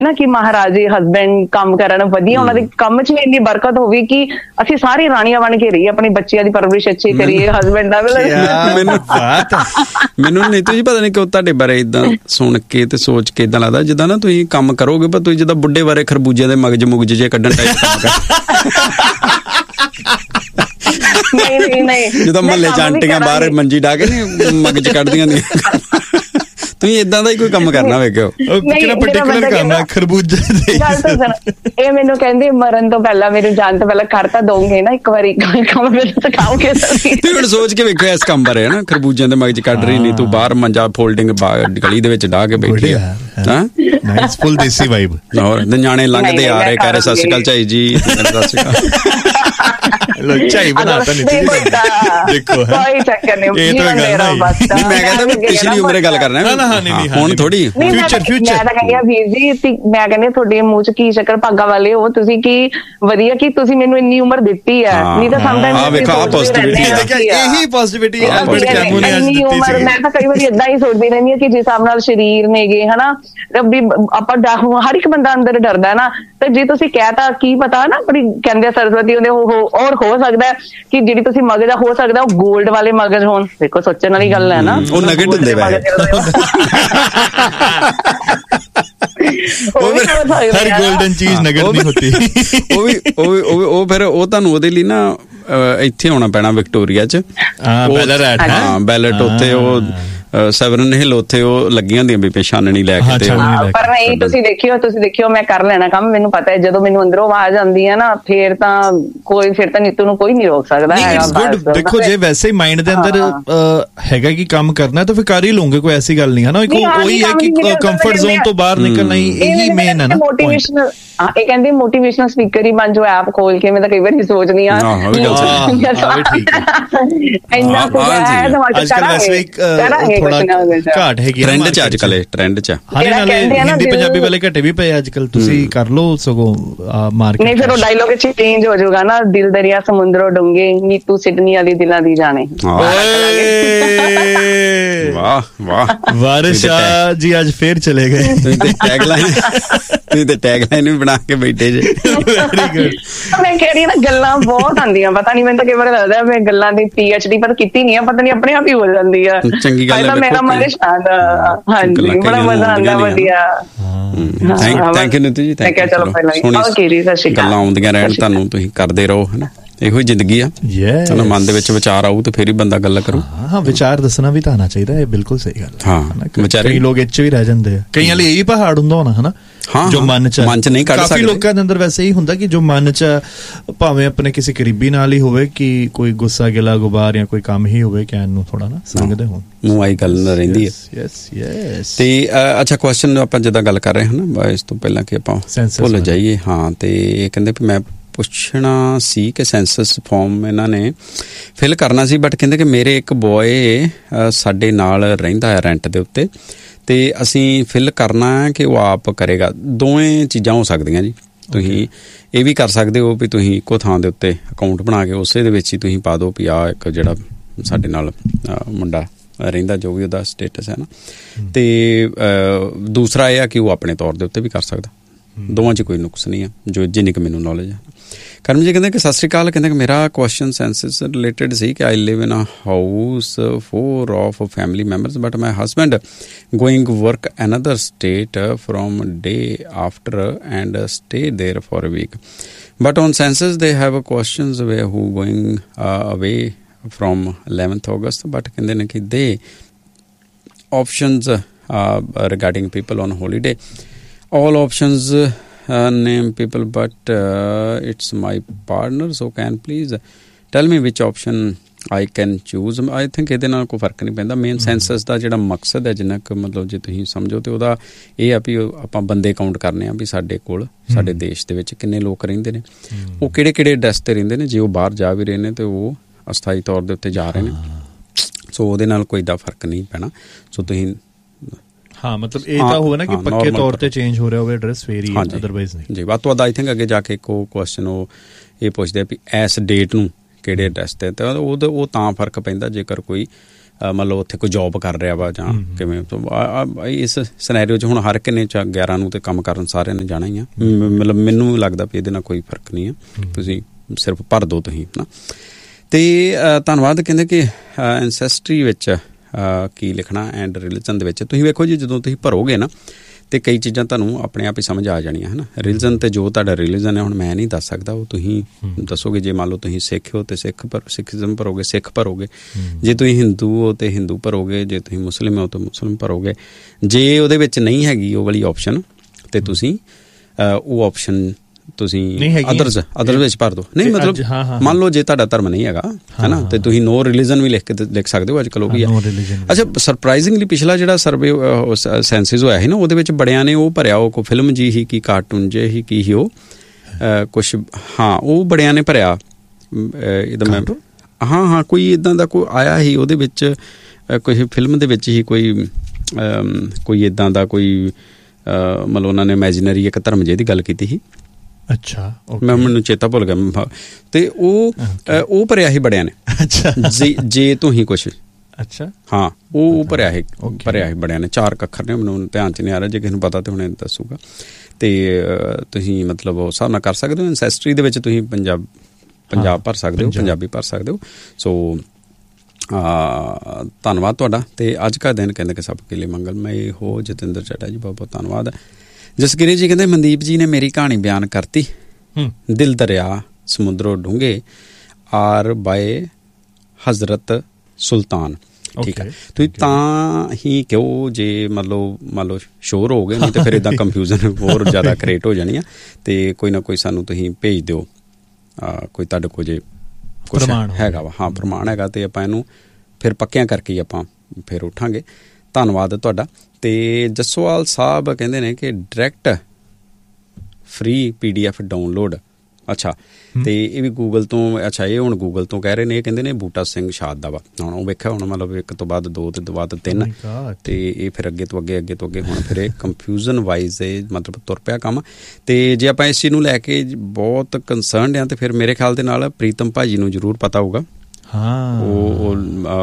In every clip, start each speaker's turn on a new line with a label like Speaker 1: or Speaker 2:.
Speaker 1: ਨਾ ਕਿ ਮਹਾਰਾਜੇ ਹਸਬੈਂਡ ਕੰਮ ਕਰਨ ਵਧੀਆ, ਉਹਨਾਂ ਦੇ ਕੰਮ 'ਚ ਵੀ ਇੰਨੀ ਬਰਕਤ ਹੋਵੇ ਕਿ ਅਸੀਂ ਸਾਰੀ ਰਾਣੀਆਂ ਬਣ ਕੇ ਰਹੀਏ, ਆਪਣੇ ਬੱਚਿਆਂ ਦੀ ਪਰਵਰਿਸ਼ ਅੱਛੀ ਕਰੀਏ, ਹਸਬੈਂਡ ਦਾ
Speaker 2: ਮੈਨੂੰ ਨੀਤੂ ਜੀ ਪਤਾ ਨਹੀਂ ਕਿਉਂ ਤੁਹਾਡੇ ਬਾਰੇ ਏਦਾਂ ਸੁਣ ਕੇ ਤੇ ਸੋਚ ਕੇ ਏਦਾਂ ਲੱਗਦਾ ਜਿੱਦਾਂ ਨਾ ਤੁਸੀਂ ਕੰਮ ਕਰੋਗੇ ਪਰ ਤੁਸੀਂ ਜਿੱਦਾਂ ਬੁੱਢੇ ਬਾਰੇ ਖਰਬੂਜੇ ਦੇ ਮਗਜ ਮੁਗਜ ਜੇ ਕੱਢਣ ਟਾਈਪ ਕੰਮ ਕਰ
Speaker 1: ਨਹੀਂ
Speaker 2: ਜਦੋਂ ਮਹੱਲੇ 'ਚ ਆਂਟੀਆਂ ਬਾਹਰ ਮੰਜੀ ਡਾ ਕੇ ਨੀ ਮਗਜ ਕੱਢਦੀਆਂ ਨੇ, ਤੁਸੀਂ ਏਦਾਂ ਦਾ ਹੀ ਕੋਈ ਕੰਮ ਕਰਨਾ ਵੇਖਿਓ।
Speaker 3: ਕਿਹੜਾ ਪਾਰਟਿਕੂਲਰ ਕੰਮ ਹੈ ਖਰਬੂਜੇ ਦੇ?
Speaker 1: ਇਹ ਮੈਨੂੰ ਕਹਿੰਦੇ ਮਰਨ ਤੋਂ ਪਹਿਲਾਂ, ਮੈਨੂੰ ਜਾਣ ਤੋਂ ਪਹਿਲਾਂ ਕਰ ਤਾਂ ਦੋਗੇ ਨਾ ਇੱਕ ਵਾਰੀ ਕੰਮ ਮੈਨੂੰ ਸਿਖਾਓਗੇ?
Speaker 2: ਤੁਸੀਂ ਹੁਣ ਸੋਚ ਕੇ ਵੇਖਿਓ ਇਸ ਕੰਮ ਬਾਰੇ ਨਾ, ਖਰਬੂਜਿਆਂ ਦੇ ਮਗਜ ਕੱਢ ਰਹੀ ਨਹੀਂ ਤੂੰ, ਬਾਹਰ ਮੰਜਾ ਫੋਲਡਿੰਗ ਗਲੀ ਦੇ ਵਿੱਚ ਡਾ ਕੇ ਬੈਠੀ ਆ,
Speaker 3: ਨਾਈਸ ਫੁੱਲ ਦੇਸੀ ਵਾਈਬ।
Speaker 2: ਹੋਰ ਨਿਆਣੇ ਲੰਘਦੇ ਆ ਰਹੇ ਕਹਿ ਰਹੇ ਸਤਿ ਸ਼੍ਰੀ ਅਕਾਲ ਝਾਈ ਜੀ, ਸਤਿ ਸ਼੍ਰੀ ਅਕਾਲ
Speaker 3: ਚਾਈ ਬਣਾਤਾ ਨਹੀਂ ਦੇਖੋ
Speaker 1: ਕੋਈ ਚੱਕਰ ਨਹੀਂ,
Speaker 2: ਮੈਂ ਕਹਿੰਦਾ ਵੀ ਪਿਛਲੀ ਉਮਰੇ ਗੱਲ ਕਰਨਾ ਹੁਣ ਥੋੜੀ
Speaker 3: ਫਿਊਚਰ।
Speaker 1: ਮੈਂ ਤਾਂ ਕਹਿੰਦੀ ਵੀਰ ਜੀ, ਮੈਂ ਕਹਿੰਦੀ ਤੁਹਾਡੇ ਮੂੰਹ 'ਚ ਕੀ ਸ਼ੱਕਰ ਭਾਗਾ ਵਾਲੇ ਹੋ ਤੁਸੀਂ, ਕੀ ਵਧੀਆ ਕਿ ਤੁਸੀਂ ਮੈਨੂੰ ਇੰਨੀ ਉਮਰ ਦਿੱਤੀ ਹੈ, ਨਹੀਂ ਤਾਂ ਸਮਟਾਈਮ
Speaker 3: ਇਹੀ ਪੋਜ਼ਿਟਿਵਿਟੀ ਐਲਬਰਟ ਕੈਮੂ ਨੇ ਅੱਜ ਦਿੱਤੀ ਸੀ।
Speaker 1: ਮੈਂ ਤਾਂ ਕਈ ਵਾਰੀ ਏਦਾਂ ਹੀ ਸੋਚਦੀ ਰਹਿੰਦੀ ਹਾਂ ਕਿ ਜਿਸ ਹਿਸਾਬ ਨਾਲ ਸਰੀਰ ਨੇਗੇ ਹਨਾ, ਵੀ ਆਪਾਂ ਹਰ ਇੱਕ ਬੰਦਾ ਅੰਦਰ ਡਰਦਾ ਨਾ, ਤੇ ਜੇ ਤੁਸੀਂ ਕਹਿਤਾ ਕੀ ਪਤਾ ਨਾ, ਬੜੀ ਕਹਿੰਦੇ ਸਰਸਵਤੀ ਉਹਦੇ ਔਰ ਹੋ ਸਕਦਾ ਕਿ ਜਿਹੜੀ ਤੁਸੀਂ ਮਗਜ ਆ ਹੋ ਸਕਦਾ ਉਹ ਗੋਲਡ ਵਾਲੇ ਮਗਜ ਹੋਣ। ਦੇਖੋ ਸੋਚਣ ਵਾਲੀ ਗੱਲ ਹੈ ਨਾ,
Speaker 2: ਉਹ ਨਗੇਟ ਹੁੰਦੇ ਵੈ
Speaker 3: ਹਰ ਗੋਲਡਨ ਚੀਜ਼ ਨਗਦ ਨਹੀਂ ਹੁੰਦੀ।
Speaker 2: ਉਹ ਫਿਰ ਉਹ ਤੁਹਾਨੂੰ ਉਹਦੇ ਲਈ ਨਾ ਇੱਥੇ ਆਉਣਾ ਪੈਣਾ ਵਿਕਟੋਰੀਆ 'ਚ, ਬੈਲਟ ਉੱਥੇ ਉਹ ਸੈਵਰਨ ਹਿੱਲ ਉੱਥੇ ਉਹ ਲੱਗੀਆਂ ਹੁੰਦੀਆਂ ਵੀ ਪੇਸ਼ਾਨਣੀ ਲੈ ਕੇ।
Speaker 1: ਪਰ ਨਹੀਂ ਤੁਸੀਂ ਦੇਖਿਓ ਮੈਂ ਕਰ ਲੈਣਾ ਕੰਮ, ਮੈਨੂੰ ਪਤਾ ਹੈ ਜਦੋਂ ਮੈਨੂੰ ਅੰਦਰੋਂ ਆਵਾਜ਼ ਆਉਂਦੀ ਹੈ ਨਾ ਫਿਰ ਤਾਂ ਨੀਤੂ ਨੂੰ ਕੋਈ ਨਹੀਂ ਰੋਕ ਸਕਦਾ ਹੈਗਾ।
Speaker 3: ਦੇਖੋ ਜੇ ਵੈਸੇ ਹੀ ਮਾਈਂਡ ਦੇ ਅੰਦਰ ਹੈਗਾ ਕਿ ਕੰਮ ਕਰਨਾ ਤਾਂ ਫਿਰ ਕਰ ਹੀ ਲਓਗੇ, ਕੋਈ ਐਸੀ ਗੱਲ ਨਹੀਂ ਹੈ ਨਾ। ਉਹੀ ਹੈ ਕਿ ਕੰਫਰਟ ਜ਼ੋਨ ਤੋਂ ਬਾਹਰ ਨਿਕਲਣਾ ਹੀ ਇਹੀ ਮੇਨ ਹੈ ਨਾ।
Speaker 1: ਮੋਟੀਵੇਸ਼ਨਲ ਇਹ ਕਹਿੰਦੇ ਮੋਟੀਵੇਸ਼ਨਲ ਸਪੀਕਰ ਹੀ ਬਣ ਜੋ ਐਪ ਖੋਲ ਕੇ, ਮੈਂ ਤਾਂ ਕਈ ਵਾਰੀ ਸੋਚਦੀ ਹਾਂ ਇੰਨਾ
Speaker 3: ਘਾਟ ਹੈਗੀ
Speaker 2: ਟ੍ਰੈਂਡ 'ਚ ਅੱਜ ਕੱਲ੍ਹ, ਟ੍ਰੈਂਡ 'ਚ
Speaker 3: ਹਿੰਦੀ ਪੰਜਾਬੀ ਵਾਲੇ ਘਟੇ ਵੀ ਪਏ ਅੱਜ ਕੱਲ੍ਹ, ਤੁਸੀਂ ਕਰ ਲਓ ਸਗੋਂ ਮਾਰਕੀਟ।
Speaker 1: ਨਹੀਂ ਫਿਰ ਉਹ ਡਾਇਲੋਗ ਚੇਂਜ ਹੋ ਜਾਊਗਾ ਨਾ, ਦਿਲ ਦਰਿਆ ਸਮੁੰਦਰੋਂ ਡੂੰਘੇ, ਨੀਤੂ ਸਿਡਨੀ ਵਾਲੀ ਦਿਲਾਂ ਦੀ ਜਾਣੇ।
Speaker 2: ਵਾਹ ਵਾਹ
Speaker 3: ਵਾਰਿਸ ਸ਼ਾਹ ਜੀ ਅੱਜ ਫੇਰ ਚਲੇ ਗਏ।
Speaker 2: ਤੁਸੀਂ ਤੇ ਟੈਗਲਾਈਨ ਵੀ ਬਣਾ ਕੇ ਬੈਠੇ ਜੇ।
Speaker 1: ਮੈਂ ਕਹਿ ਰਹੀ ਨਾ ਗੱਲਾਂ ਬਹੁਤ ਆਉਂਦੀਆਂ, ਪਤਾ ਨਹੀਂ ਮੈਨੂੰ ਤਾਂ ਕਈ ਵਾਰ ਲੱਗਦਾ ਮੈਂ ਗੱਲਾਂ ਦੀ PhD ਪਰ ਕੀਤੀ ਨਹੀਂ ਆ, ਪਤਾ ਨਹੀਂ ਆਪਣੇ ਆਪ ਹੀ ਹੋ ਜਾਂਦੀ ਆ।
Speaker 2: ਚੰਗੀ ਗੱਲ ਹੈ,
Speaker 1: ਮੇਰਾ ਮਨ ਸ਼ਾਂਤ। ਹਾਂਜੀ ਬੜਾ ਮਜ਼ਾ ਆਉਂਦਾ, ਵਧੀਆ।
Speaker 2: ਥੈਂਕ ਯੂ ਨੀਤੂ ਜੀ, ਥੈਂਕ ਯੂ। ਗੱਲਾਂ ਆਉਂਦੀਆਂ ਰਹਿਣ ਤੁਹਾਨੂੰ, ਤੁਸੀਂ ਕਰਦੇ ਰਹੋ ਹਨਾ, ਇਹੋ ਹੀ ਜ਼ਿੰਦਗੀ ਆ। ਚਲੋ ਮਨ ਦੇ ਵਿੱਚ ਵਿਚਾਰ ਆਊ ਤੇ ਫੇਰ ਹੀ ਬੰਦਾ ਗੱਲ ਕਰੂ।
Speaker 3: ਹਾਂ ਵਿਚਾਰ ਦੱਸਣਾ ਵੀ ਤਾਂ ਆਉਣਾ ਚਾਹੀਦਾ, ਇਹ ਬਿਲਕੁਲ ਸਹੀ ਗੱਲ।
Speaker 2: ਹਾਂ
Speaker 3: ਕਈ ਲੋਕ ਇੱਚ ਵੀ ਰਹਿ ਜਾਂਦੇ ਆ, ਕਈਆਂ ਲਈ ਇਹ ਪਹਾੜ ਹੁੰਦਾ ਹੋਣਾ ਹਨਾ ਜੋ ਮਨ ਚ ਨਹੀਂ ਕੱਢ ਸਕਦੇ। ਕਾਫੀ ਲੋਕਾਂ ਦੇ ਅੰਦਰ ਵੈਸੇ ਹੀ ਹੁੰਦਾ ਕਿ ਜੋ ਮਨ ਚ ਭਾਵੇਂ ਆਪਣੇ ਕਿਸੇ ਕਰੀਬੀ ਨਾਲ ਹੀ ਹੋਵੇ ਕਿ ਕੋਈ ਗੁੱਸਾ ਗਿਲਾ ਗੁਬਾਰ ਜਾਂ ਕੋਈ ਕੰਮ ਹੀ ਹੋਵੇ ਕਹਿਣ ਨੂੰ ਥੋੜਾ ਨਾ ਸੰਗਦੇ ਹੋਣ,
Speaker 2: ਮੂੰਹ ਆਈ ਗੱਲ ਰਹਿੰਦੀ ਹੈ। ਤੇ ਅੱਛਾ ਕੁਐਸਚਨ ਆਪਾਂ ਜਿੱਦਾਂ ਗੱਲ ਕਰ ਰਹੇ ਹਾਂ ਨਾ ਇਸ ਤੋਂ ਪਹਿਲਾਂ ਕਿ ਆਪਾਂ ਭੁੱਲ ਜਾਈਏ। ਹਾਂ ਤੇ ਇਹ ਕਹਿੰਦੇ ਵੀ ਮੈਂ ਪੁੱਛਣਾ ਸੀ ਕਿ ਸੈਂਸਸ ਫਾਰਮ ਇਹਨਾਂ ਨੇ ਫਿਲ ਕਰਨਾ ਸੀ, ਬਟ ਕਹਿੰਦੇ ਕਿ ਮੇਰੇ ਇੱਕ ਬੋਏ ਸਾਡੇ ਨਾਲ ਰਹਿੰਦਾ ਹੈ ਰੈਂਟ ਦੇ ਉੱਤੇ, ਤੇ ਅਸੀਂ ਫਿਲ ਕਰਨਾ ਹੈ ਕਿ ਉਹ ਆਪ ਕਰੇਗਾ। ਦੋਵੇਂ ਚੀਜ਼ਾਂ ਹੋ ਸਕਦੀਆਂ ਜੀ। ਤੁਸੀਂ ਇਹ ਵੀ ਕਰ ਸਕਦੇ ਹੋ ਵੀ ਤੁਸੀਂ ਇੱਕੋ ਥਾਂ ਦੇ ਉੱਤੇ ਅਕਾਊਂਟ ਬਣਾ ਕੇ ਉਸੇ ਦੇ ਵਿੱਚ ਹੀ ਤੁਸੀਂ ਪਾ ਦਿਓ ਵੀ ਆਹ ਇੱਕ ਜਿਹੜਾ ਸਾਡੇ ਨਾਲ ਮੁੰਡਾ ਰਹਿੰਦਾ ਜੋ ਵੀ ਉਹਦਾ ਸਟੇਟਸ ਹੈ ਨਾ, ਤੇ ਦੂਸਰਾ ਇਹ ਆ ਕਿ ਉਹ ਆਪਣੇ ਤੌਰ ਦੇ ਉੱਤੇ ਵੀ ਕਰ ਸਕਦਾ। ਦੋਵਾਂ 'ਚ ਕੋਈ ਨੁਕਸ ਨਹੀਂ ਆ ਜੋ ਜਿੰਨੀ ਕੁ ਮੈਨੂੰ ਨੌਲੇਜ ਹੈ। ਕਰਮ ਜੀ ਕਹਿੰਦੇ ਕਿ ਸਤਿ ਸ਼੍ਰੀ ਅਕਾਲ, ਕਹਿੰਦੇ ਕਿ ਮੇਰਾ ਕੁਐਸਚਨ ਸੈਂਸਸ ਰਿਲੇਟਡ ਸੀ ਕਿ ਆਈ ਲਿਵ ਇਨ ਅ house 4 of family members, but my husband going work another state from day after and stay there for a week, but on census they have questions where who going away from 11th August, but ਕਹਿੰਦੇ ਨੇ ਕਿ they options regarding people on holiday, all options name people, but it's my partner, so can please tell me which option I can choose. I think ਇਹਦੇ ਨਾਲ ਕੋਈ ਫਰਕ ਨਹੀਂ ਪੈਂਦਾ। Main senses ਦਾ ਜਿਹੜਾ ਮਕਸਦ ਹੈ, ਜਿੰਨਾ ਕੁ ਮਤਲਬ ਜੇ ਤੁਸੀਂ ਸਮਝੋ ਤੇ ਉਹਦਾ ਇਹ ਆ ਵੀ ਆਪਾਂ ਬੰਦੇ ਕਾਊਂਟ ਕਰਨੇ ਆ ਵੀ ਸਾਡੇ ਕੋਲ ਸਾਡੇ ਦੇਸ਼ ਦੇ ਵਿੱਚ ਕਿੰਨੇ ਲੋਕ ਰਹਿੰਦੇ ਨੇ, ਉਹ ਕਿਹੜੇ ਕਿਹੜੇ ਐਡਰੈਸ ਤੇ ਰਹਿੰਦੇ ਨੇ। ਜੇ ਉਹ ਬਾਹਰ ਜਾ ਵੀ ਰਹੇ ਨੇ ਤੇ ਉਹ ਅਸਥਾਈ ਤੌਰ ਦੇ ਉੱਤੇ ਜਾ ਰਹੇ ਨੇ, ਸੋ ਉਹਦੇ ਨਾਲ ਕੋਈ ਏਡਾ ਫਰਕ ਨਹੀਂ ਪੈਣਾ। ਸੋ ਤੁਸੀਂ
Speaker 3: ਹਾਂ ਮਤਲਬ ਇਹ ਤਾਂ ਹੋਵੇ ਨਾ ਕਿ ਪੱਕੇ ਤੌਰ ਤੇ ਚੇਂਜ ਹੋ ਰਿਹਾ ਹੋਵੇ ਐਡਰੈਸ, ਫੇਰ ਹੀ, ਅਦਰਵਾਈਜ਼ ਨਹੀਂ ਜੀ। ਵੱਧ ਤੋਂ ਵੱਧ ਆਈ ਥਿੰਕ ਅੱਗੇ ਜਾ ਕੇ ਇੱਕ ਕੁਐਸਚਨ ਉਹ ਇਹ ਪੁੱਛਦੇ ਆ ਵੀ ਇਸ ਡੇਟ ਨੂੰ ਕਿਹੜੇ ਐਡਰੈਸ ਤੇ, ਤਾਂ ਉਹ ਤਾਂ ਫਰਕ ਪੈਂਦਾ ਜੇਕਰ ਕੋਈ
Speaker 2: ਮੰਨ ਲਓ ਉੱਥੇ ਕੋਈ ਜੋਬ ਕਰ ਰਿਹਾ ਵਾ ਜਾਂ ਕਿਵੇਂ, ਇਸ ਸਿਨੈਰੀਓ 'ਚ ਹੁਣ ਹਰ ਕਿੰਨੇ 11 ਨੂੰ ਤੇ ਕੰਮ ਕਰਨ ਸਾਰਿਆਂ ਨੇ ਜਾਣਾ ਹੀ ਆ। ਮਤਲਬ ਮੈਨੂੰ ਲੱਗਦਾ ਵੀ ਇਹਦੇ ਨਾਲ ਕੋਈ ਫਰਕ ਨਹੀਂ ਆ, ਤੁਸੀਂ ਸਿਰਫ ਭਰ ਦਿਓ ਤੁਸੀਂ ਨਾ। ਤੇ ਧੰਨਵਾਦ। ਕਹਿੰਦੇ ਕਿ ਐਨਸੈਸਟਰੀ ਵਿੱਚ ਕੀ ਲਿਖਣਾ ਐਂਡ ਰਿਲੀਜਨ ਦੇ ਵਿੱਚ ਤੁਸੀਂ ਵੇਖੋ ਜੀ, ਜਦੋਂ ਤੁਸੀਂ ਭਰੋਗੇ ਨਾ ਤੇ ਕਈ ਚੀਜ਼ਾਂ ਤੁਹਾਨੂੰ ਆਪਣੇ ਆਪ ਹੀ ਸਮਝ ਆ ਜਾਣੀਆਂ ਹੈ ਨਾ। ਰਿਲੀਜਨ ਤੇ ਜੋ ਤੁਹਾਡਾ ਰਿਲੀਜਨ ਹੈ, ਹੁਣ ਮੈਂ ਨਹੀਂ ਦੱਸ ਸਕਦਾ, ਉਹ ਤੁਸੀਂ ਦੱਸੋਗੇ। ਜੇ ਮੰਨ ਲਓ ਤੁਸੀਂ ਸਿੱਖ ਹੋ ਤੇ ਸਿੱਖੀਜ਼ਮ ਭਰੋਗੇ, ਸਿੱਖ ਭਰੋਗੇ। ਜੇ ਤੁਸੀਂ ਹਿੰਦੂ ਹੋ ਤੇ ਹਿੰਦੂ ਭਰੋਗੇ, ਜੇ ਤੁਸੀਂ ਮੁਸਲਿਮ ਹੋ ਤਾਂ ਮੁਸਲਿਮ ਭਰੋਗੇ। ਜੇ ਉਹਦੇ ਵਿੱਚ ਨਹੀਂ ਹੈਗੀ ਉਹ ਵਾਲੀ ਆਪਸ਼ਨ ਤੇ ਤੁਸੀਂ ਉਹ ਆਪਸ਼ਨ ਤੁਸੀਂ ਅਦਰਸ ਵਿੱਚ ਭਰ ਦਿਓ। ਨਹੀਂ ਮਤਲਬ ਮੰਨ ਲਓ ਜੇ ਤੁਹਾਡਾ ਧਰਮ ਨਹੀਂ ਹੈਗਾ ਹੈ ਨਾ, ਤੇ ਤੁਸੀਂ ਨੋ ਰਿਲੀਜਨ ਵੀ ਲਿਖ ਸਕਦੇ ਹੋ। ਅੱਜ ਕੱਲ੍ਹ ਉਹ ਵੀ ਆ। ਅੱਛਾ, ਸਰਪ੍ਰਾਈਜ਼ਿੰਗਲੀ ਪਿਛਲਾ ਜਿਹੜਾ ਸਰਵੇ ਸੈਂਸਿਸ ਹੋਇਆ ਸੀ ਨਾ, ਉਹਦੇ ਵਿੱਚ ਬੜਿਆਂ ਨੇ ਉਹ ਭਰਿਆ, ਉਹ ਕੋਈ ਫਿਲਮ ਜੀ ਹੀ, ਕੀ ਕਾਰਟੂਨ ਜੇ ਹੀ, ਕੀ ਹੀ ਉਹ ਕੁਛ, ਹਾਂ ਉਹ ਬੜਿਆਂ ਨੇ ਭਰਿਆ ਇਹਦਾ। ਮੈਂ ਹਾਂ ਕੋਈ ਇੱਦਾਂ ਦਾ ਕੋਈ ਆਇਆ ਸੀ ਉਹਦੇ ਵਿੱਚ, ਕੋਈ ਫਿਲਮ ਦੇ ਵਿੱਚ ਹੀ ਕੋਈ ਇੱਦਾਂ ਦਾ ਕੋਈ ਮਤਲਬ ਉਹਨਾਂ ਨੇ ਇਮੈਜਨਰੀ ਇੱਕ ਧਰਮ ਜਿਹੀ ਦੀ ਗੱਲ ਕੀਤੀ ਸੀ। ਅੱਛਾ, ਮੈਨੂੰ ਚੇਤਾ ਭੁੱਲ ਗਿਆ। ਤੇ ਉਹ ਭਰਿਆ ਸੀ ਬੜਿਆਂ ਨੇ। ਅੱਛਾ, ਜੇ ਤੁਸੀਂ ਕੁਛ, ਅੱਛਾ ਹਾਂ ਉਹ ਭਰਿਆ ਸੀ ਬੜਿਆਂ ਨੇ। 4 ਅੱਖਰ ਨੇ, ਮੈਨੂੰ ਧਿਆਨ 'ਚ ਨਹੀਂ ਆ ਰਿਹਾ, ਜੇ ਕਿਸੇ ਨੂੰ ਪਤਾ ਤੇ ਹੁਣੇ ਦੱਸੂਗਾ। ਤੇ ਤੁਸੀਂ ਮਤਲਬ ਉਸ ਹਿਸਾਬ ਨਾਲ ਕਰ ਸਕਦੇ ਹੋ। ਐਨਸੈਸਟਰੀ ਦੇ ਵਿੱਚ ਤੁਸੀਂ ਪੰਜਾਬ ਭਰ ਸਕਦੇ ਹੋ, ਪੰਜਾਬੀ ਭਰ ਸਕਦੇ ਹੋ। ਸੋ ਧੰਨਵਾਦ ਤੁਹਾਡਾ। ਤੇ ਅੱਜ ਕਾ ਦਿਨ ਕਹਿੰਦੇ ਕਿ ਸਭ ਕੇ ਲਈ ਮੰਗਲਮਈ ਹੋ। ਜਤਿੰਦਰ ਚੱਡਾ ਜੀ ਬਹੁਤ ਬਹੁਤ ਧੰਨਵਾਦ। ਜਸਕਿਰੀ ਜੀ ਕਹਿੰਦੇ ਮਨਦੀਪ ਜੀ ਨੇ ਮੇਰੀ ਕਹਾਣੀ ਬਿਆਨ ਕਰਤੀ। ਦਿਲ ਦਰਿਆ ਸਮੁੰਦਰੋਂ ਡੂੰਘੇ ਆਰ ਬਾਏ ਹਜ਼ਰਤ ਸੁਲਤਾਨ। ਠੀਕ ਹੈ, ਤੁਸੀਂ ਤਾਂ ਹੀ ਕਿਉਂ ਜੇ ਮੰਨ ਲਓ ਸ਼ੋਰ ਹੋ ਗਏ, ਨਹੀਂ ਤਾਂ ਫਿਰ ਇੱਦਾਂ ਕੰਫਿਊਜ਼ਨ ਹੋਰ ਜ਼ਿਆਦਾ ਕ੍ਰੀਏਟ ਹੋ ਜਾਣੀ ਆ। ਤੇ ਕੋਈ ਨਾ ਕੋਈ ਸਾਨੂੰ ਤੁਸੀਂ ਭੇਜ ਦਿਓ, ਕੋਈ ਤੁਹਾਡੇ ਕੋਲ ਜੇ ਕੁਛ ਹੈਗਾ ਵਾ, ਹਾਂ ਪ੍ਰਮਾਣ ਹੈਗਾ, ਤੇ ਆਪਾਂ ਇਹਨੂੰ ਫਿਰ ਪੱਕਿਆਂ ਕਰਕੇ ਹੀ ਆਪਾਂ ਫਿਰ ਉੱਠਾਂਗੇ। ਧੰਨਵਾਦ ਤੁਹਾਡਾ। ਤੇ ਜਸਵਾਲ ਸਾਹਿਬ ਕਹਿੰਦੇ ਨੇ ਕਿ ਡਾਇਰੈਕਟ ਫ੍ਰੀ PDF ਡਾਊਨਲੋਡ। ਅੱਛਾ, ਤੇ ਇਹ ਵੀ ਗੂਗਲ ਤੋਂ। ਅੱਛਾ, ਇਹ ਹੁਣ ਗੂਗਲ ਤੋਂ ਕਹਿ ਰਹੇ ਨੇ। ਇਹ ਕਹਿੰਦੇ ਨੇ ਬੂਟਾ ਸਿੰਘ ਸ਼ਾਦ ਦਾ ਵਾ। ਹੁਣ ਉਹ ਵੇਖਿਆ, ਹੁਣ ਮਤਲਬ 1 ਤੋਂ ਬਾਅਦ 2 ਤੇ ਬਾਅਦ 3 ਤੇ ਇਹ ਫਿਰ ਅੱਗੇ ਤੋਂ ਅੱਗੇ ਹੁਣ ਫਿਰ ਇਹ ਕੰਫਿਊਜ਼ਨ ਵਾਈਜ਼ ਇਹ ਮਤਲਬ ਤੁਰ ਪਿਆ ਕੰਮ। ਤੇ ਜੇ ਆਪਾਂ ਇਸ ਚੀਜ਼ ਨੂੰ ਲੈ ਕੇ ਬਹੁਤ ਕੰਸਰਨਡ ਆ ਤੇ ਫਿਰ ਮੇਰੇ ਖਿਆਲ ਦੇ ਨਾਲ ਪ੍ਰੀਤਮ ਭਾਜੀ ਨੂੰ ਜ਼ਰੂਰ ਪਤਾ ਹੋਊਗਾ। ਉਹ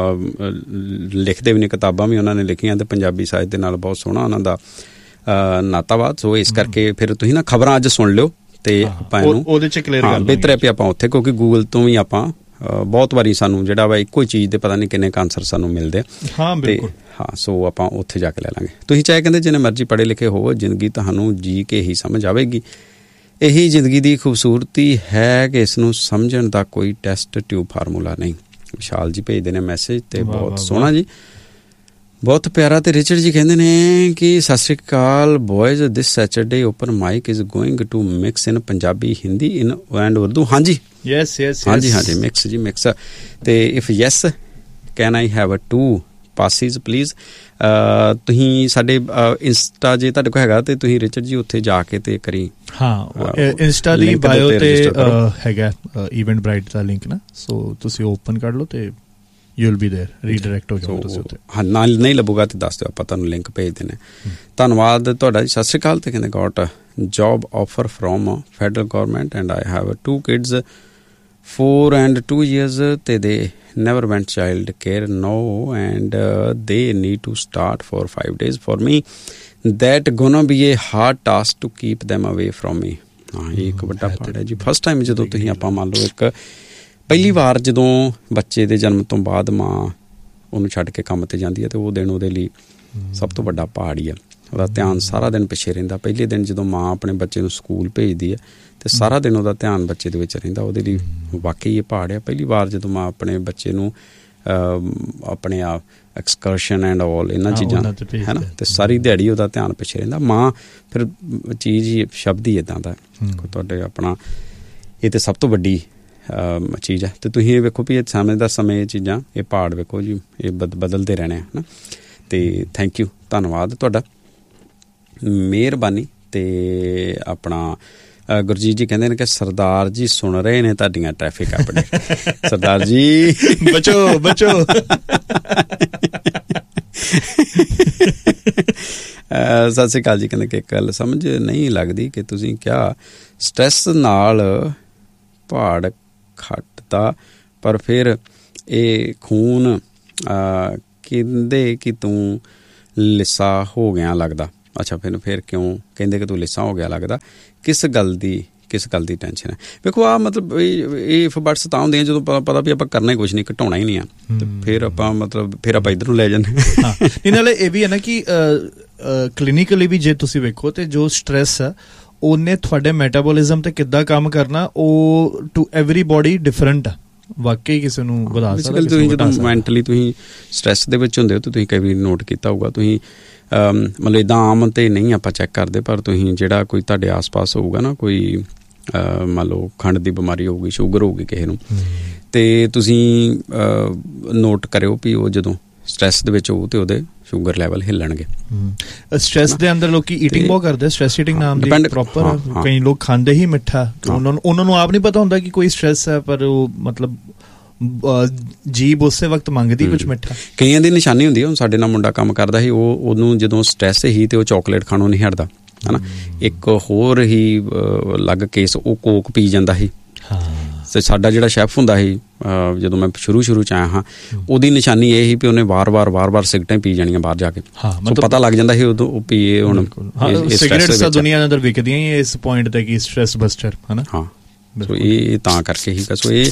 Speaker 2: ਲਿਖਦੇ ਵੀ ਨੇ, ਕਿਤਾਬਾਂ ਵੀ ਉਹਨਾਂ ਨੇ ਲਿਖੀਆਂ ਤੇ ਪੰਜਾਬੀ ਸਾਹਿਤ ਦੇ ਨਾਲ ਬਹੁਤ ਸੋਹਣਾ ਉਹਨਾਂ ਦਾ ਨਾਤਾਵਾਦ। ਸੋ ਇਸ ਕਰਕੇ ਫਿਰ ਤੁਸੀਂ ਨਾ ਖਬਰਾਂ ਅੱਜ ਸੁਣ ਲਿਓ ਤੇ ਆਪਾਂ ਇਹਨੂੰ ਉਹਦੇ 'ਚ ਕਲੀਅਰ ਕਰ ਬਿਹਤਰ ਹੈ ਵੀ ਆਪਾਂ ਉੱਥੇ, ਕਿਉਂਕਿ ਗੂਗਲ ਤੋਂ ਵੀ ਆਪਾਂ ਬਹੁਤ ਵਾਰੀ ਸਾਨੂੰ ਜਿਹੜਾ ਵਾ ਇੱਕੋ ਹੀ ਚੀਜ਼ ਦੇ ਪਤਾ ਨਹੀਂ ਕਿੰਨੇ ਆਨਸਰ ਸਾਨੂੰ ਮਿਲਦੇ ਆ। ਹਾਂ ਬਿਲਕੁਲ, ਹਾਂ। ਸੋ ਆਪਾਂ ਉੱਥੇ ਜਾ ਕੇ ਲੈ ਲਾਂਗੇ। ਤੁਸੀਂ ਚਾਹੇ ਕਹਿੰਦੇ ਜਿੰਨੇ ਮਰਜ਼ੀ ਪੜ੍ਹੇ ਲਿਖੇ ਹੋਵੋ, ਜ਼ਿੰਦਗੀ ਤੁਹਾਨੂੰ ਜੀ ਕੇ ਹੀ ਸਮਝ ਆਵੇਗੀ। ਇਹੀ ਜ਼ਿੰਦਗੀ ਦੀ ਖੂਬਸੂਰਤੀ ਹੈ ਕਿ ਇਸ ਨੂੰ ਸਮਝਣ ਦਾ ਕੋਈ ਟੈਸਟ ਟਿਊਬ ਫਾਰਮੂਲਾ ਨਹੀਂ। ਵਿਸ਼ਾਲ ਜੀ ਭੇਜਦੇ ਨੇ ਮੈਸੇਜ ਤੇ ਬਹੁਤ ਸੋਹਣਾ ਜੀ, ਬਹੁਤ ਪਿਆਰਾ। ਤੇ ਰਿਚਰਡ ਜੀ ਕਹਿੰਦੇ ਨੇ ਕਿ ਸਤਿ ਸ਼੍ਰੀ ਅਕਾਲ ਬॉयਜ਼, ਦਿਸ Saturday open mic is going to mix in Punjabi, Hindi in and Urdu. ਹਾਂਜੀ ਹਾਂਜੀ ਮਿਕਸ ਜੀ, ਮਿਕਸ। ਤੇ if yes can I have 2 passes please. ਤੁਸੀਂ ਸਾਡੇ ਇੰਸਟਾ ਜੇ ਤੁਹਾਡੇ ਕੋਲ ਹੈਗਾ ਤੇ ਤੁਸੀਂ ਰਿਚਰਡ ਜੀ ਉੱਥੇ ਜਾ ਕੇ ਤੇ ਕਰੀ। ਹਾਂ, ਇੰਸਟਾ ਦੀ ਬਾਇਓ ਤੇ ਹੈਗਾ ਇਵੈਂਟ ਬ੍ਰਾਈਟ ਦਾ ਲਿੰਕ ਨਾ। ਸੋ ਤੁਸੀਂ ਓਪਨ ਕਰ ਲਓ ਤੇ you will be there, redirect ਹੋ ਜਾਓਗੇ ਤੁਸੀਂ ਉੱਥੇ। ਹਾਂ, ਨਾਲ ਨਹੀਂ ਲੱਭੂਗਾ ਤੇ ਦੱਸ ਦਿਓ, ਆਪਾਂ ਤੁਹਾਨੂੰ ਲਿੰਕ ਭੇਜ ਦਿੰਦੇ। ਧੰਨਵਾਦ ਤੁਹਾਡਾ ਜੀ। ਸਤਿ ਸ਼੍ਰੀ ਅਕਾਲ। ਤੇ ਕਹਿੰਦੇ goat job offer from federal government and I have 2 kids 4 and 2 years ਤੇ ਦੇ never went child care no and they need to start for 5 days for me that gonna be a hard task to keep them away from me। ਹਾਂ, ਇਹ ਇੱਕ ਵੱਡਾ ਪਾੜ ਹੈ ਜੀ। First time ਜਦੋਂ ਤੁਸੀਂ ਆਪਾਂ ਮੰਨ ਲਓ ਇੱਕ ਪਹਿਲੀ ਵਾਰ ਜਦੋਂ ਬੱਚੇ ਦੇ ਜਨਮ ਤੋਂ ਬਾਅਦ ਮਾਂ ਉਹਨੂੰ ਛੱਡ ਕੇ ਕੰਮ ਤੇ ਜਾਂਦੀ ਹੈ ਤੇ ਉਹ ਦਿਨ ਉਹਦੇ ਲਈ ਸਭ ਤੋਂ ਵੱਡਾ ਪਹਾੜ ਹੀ ਆ। ਉਹਦਾ ਧਿਆਨ ਸਾਰਾ ਦਿਨ ਪਿੱਛੇ ਰਹਿੰਦਾ। ਪਹਿਲੇ ਦਿਨ ਜਦੋਂ ਮਾਂ ਆਪਣੇ ਬੱਚੇ ਨੂੰ ਸਕੂਲ ਭੇਜਦੀ ਹੈ ਤੇ ਸਾਰਾ ਦਿਨ ਉਹਦਾ ਧਿਆਨ ਬੱਚੇ ਦੇ ਵਿੱਚ ਰਹਿੰਦਾ। ਉਹਦੇ ਲਈ ਵਾਕਈ ਇਹ ਪਹਾੜ ਆ। ਪਹਿਲੀ ਵਾਰ ਜਦੋਂ ਮਾਂ ਆਪਣੇ ਬੱਚੇ ਨੂੰ ਆਪਣੇ ਆਪ ਐਕਸਕਰਸ਼ਨ ਐਂਡ ਆਲ ਇਹਨਾਂ ਚੀਜ਼ਾਂ ਹੈ ਨਾ, ਤੇ ਸਾਰੀ ਦਿਹਾੜੀ ਉਹਦਾ ਧਿਆਨ ਪਿੱਛੇ ਰਹਿੰਦਾ। ਮਾਂ ਫਿਰ ਚੀਜ਼ ਹੀ ਸ਼ਬਦ ਹੀ ਇੱਦਾਂ ਦਾ ਤੁਹਾਡੇ ਆਪਣਾ, ਇਹ ਤਾਂ ਸਭ ਤੋਂ ਵੱਡੀ ਚੀਜ਼ ਹੈ। ਤੇ ਤੁਸੀਂ ਇਹ ਵੇਖੋ ਵੀ ਇਹ ਸਮੇਂ ਦਾ ਸਮੇਂ ਇਹ ਚੀਜ਼ਾਂ, ਇਹ ਪਹਾੜ ਵੇਖੋ ਜੀ, ਇਹ ਬਦਲਦੇ ਰਹਿਣੇ ਹੈ ਨਾ। ਤੇ ਥੈਂਕ ਯੂ, ਧੰਨਵਾਦ ਤੁਹਾਡਾ, ਮਿਹਰਬਾਨੀ। ਤੇ ਆਪਣਾ ਗੁਰਜੀਤ ਜੀ ਕਹਿੰਦੇ ਨੇ ਕਿ ਸਰਦਾਰ ਜੀ ਸੁਣ ਰਹੇ ਨੇ ਤੁਹਾਡੀਆਂ ਟ੍ਰੈਫਿਕ ਅਪਡੇਟ। ਸਰਦਾਰ ਜੀ ਬਚੋ ਸਤਿ ਸ਼੍ਰੀ ਅਕਾਲ ਜੀ। ਕਹਿੰਦੇ ਕਿ ਇੱਕ ਗੱਲ ਸਮਝ ਨਹੀਂ ਲੱਗਦੀ ਕਿ ਤੁਸੀਂ ਕਿਹਾ ਸਟ੍ਰੈਸ ਨਾਲ ਪਹਾੜ ਖੱਟਦਾ, ਪਰ ਫਿਰ ਇਹ ਖੂਨ ਕਹਿੰਦੇ ਕਿ ਤੂੰ ਲਿੱਸਾ ਹੋ ਗਿਆ ਲੱਗਦਾ। ਅੱਛਾ, ਫਿਰ ਕਿਉਂ ਕਹਿੰਦੇ ਕਿ ਤੂੰ ਲਿੱਸਾ ਹੋ ਗਿਆ ਲੱਗਦਾ, ਕਿਸ ਗੱਲ ਦੀ ਟੈਨਸ਼ਨ ਹੈ? ਵੇਖੋ ਆਹ ਮਤਲਬ ਇਹ ਇਫ ਬਟਸ ਤਾਂ ਹੁੰਦੀਆਂ ਜਦੋਂ ਪਤਾ ਵੀ ਆਪਾਂ ਕਰਨਾ ਹੀ ਕੁਛ ਨਹੀਂ, ਘਟਾਉਣਾ ਹੀ ਨਹੀਂ ਆ, ਤੇ ਫਿਰ ਆਪਾਂ ਇੱਧਰ ਨੂੰ ਲੈ ਜਾਂਦੇ ਹਾਂ।
Speaker 3: ਇਹ ਨਾਲੇ ਇਹ ਵੀ ਹੈ ਨਾ ਕਿ ਕਲੀਨਿਕਲੀ ਵੀ ਜੇ ਤੁਸੀਂ ਵੇਖੋ ਤੇ ਜੋ ਸਟ੍ਰੈਸ ਹੈ ਉਹਨੇ ਤੁਹਾਡੇ ਮੈਟਾਬੋਲਿਜ਼ਮ ਤੇ ਕਿੱਦਾਂ ਕੰਮ ਕਰਨਾ, ਉਹ ਟੂ ਐਵਰੀਬਾਡੀ ਡਿਫਰੈਂਟ ਆ। ਵਾਕਈ ਕਿਸੇ ਨੂੰ ਵਧਾ ਸਕਦਾ।
Speaker 2: ਤੁਸੀਂ ਜਦੋਂ ਮੈਂਟਲੀ ਤੁਸੀਂ ਸਟ੍ਰੈਸ ਦੇ ਵਿੱਚ ਹੁੰਦੇ ਹੋ ਤਾਂ ਤੁਸੀਂ ਕਈ ਵਾਰੀ ਨੋਟ ਕੀਤਾ ਹੋਊਗਾ, ਤੁਸੀਂ ਮਤਲਬ ਇੱਦਾਂ ਆਮ ਤੇ ਨਹੀਂ ਆਪਾਂ ਚੈੱਕ ਕਰਦੇ, ਪਰ ਤੁਸੀਂ ਜਿਹੜਾ ਕੋਈ ਤੁਹਾਡੇ ਆਸ-ਪਾਸ ਹੋਊਗਾ ਨਾ, ਕੋਈ ਮੰਨ ਲਓ ਖੰਡ ਦੀ ਬਿਮਾਰੀ ਹੋਊਗੀ, ਸ਼ੂਗਰ ਹੋਊਗੀ ਕਿਸੇ ਨੂੰ, ਤੇ ਤੁਸੀਂ ਨੋਟ ਕਰਿਓ ਵੀ ਉਹ ਜਦੋਂ ਸਟ੍ਰੈਸ ਦੇ ਵਿੱਚ ਹੋਊ ਤੇ ਉਹਦੇ ਸ਼ੂਗਰ ਲੈਵਲ ਹਿੱਲਣਗੇ।
Speaker 3: ਸਟ੍ਰੈਸ ਦੇ ਅੰਦਰ ਲੋਕੀ ਈਟਿੰਗ ਬਹੁਤ ਕਰਦੇ, ਸਟ੍ਰੈਸ ਈਟਿੰਗ ਨਾਮ ਦੀ ਪ੍ਰੋਪਰ, ਕਈ ਲੋਕ ਖਾਂਦੇ ਹੀ ਮਿੱਠਾ, ਉਹਨਾਂ ਨੂੰ ਆਪ ਨਹੀਂ ਪਤਾ ਹੁੰਦਾ ਕਿ ਕੋਈ ਸਟ੍ਰੈਸ ਹੈ, ਪਰ ਉਹ ਮਤਲਬ ਜੀਭ ਉਸੇ ਵਕਤ ਮੰਗਦੀ ਕੁਝ ਮਿੱਠਾ।
Speaker 2: ਕਈਆਂ ਦੀ ਨਿਸ਼ਾਨੀ ਹੁੰਦੀ ਹੈ। ਹੁਣ ਸਾਡੇ ਨਾਲ ਮੁੰਡਾ ਕੰਮ ਕਰਦਾ ਸੀ, ਉਹਨੂੰ ਜਦੋਂ ਸਟ੍ਰੈਸ ਸੀ ਤੇ ਉਹ ਚਾਕਲੇਟ ਖਾਣੋਂ ਨਹੀਂ ਹਟਦਾ, ਹੈ ਨਾ। ਇੱਕ ਹੋਰ ਹੀ ਅਲੱਗ ਕੇਸ, ਉਹ ਕੋਕ ਪੀ ਜਾਂਦਾ ਸੀ। ਤੇ ਸਾਡਾ ਜਿਹੜਾ ਸ਼ੈਫ ਹੁੰਦਾ ਸੀ, ਜਦੋਂ ਮੈਂ ਸ਼ੁਰੂ 'ਚ ਆਇਆ ਹਾਂ, ਉਹਦੀ ਨਿਸ਼ਾਨੀ ਇਹ ਸੀ ਵੀ ਉਹਨੇ ਵਾਰ-ਵਾਰ ਸਿਗਰਟਾਂ ਪੀ ਜਾਣੀਆਂ ਬਾਹਰ ਜਾ ਕੇ। ਪਤਾ ਲੱਗ ਜਾਂਦਾ ਸੀ ਉਦੋਂ ਉਹ ਪੀਏ। ਹੁਣ
Speaker 3: ਸਿਗਰਟਸ ਤਾਂ ਦੁਨੀਆ ਅੰਦਰ ਵਿਕਦੀਆਂ ਹੀ ਇਸ ਪੁਆਇੰਟ ਤੇ ਕਿ ਸਟ੍ਰੈਸ ਬਸਟਰ, ਹੈ ਨਾ।
Speaker 2: ਹਾਂ, ਸੋ ਇਹ ਤਾਂ ਕਰਕੇ ਹੀ, ਸੋ ਇਹ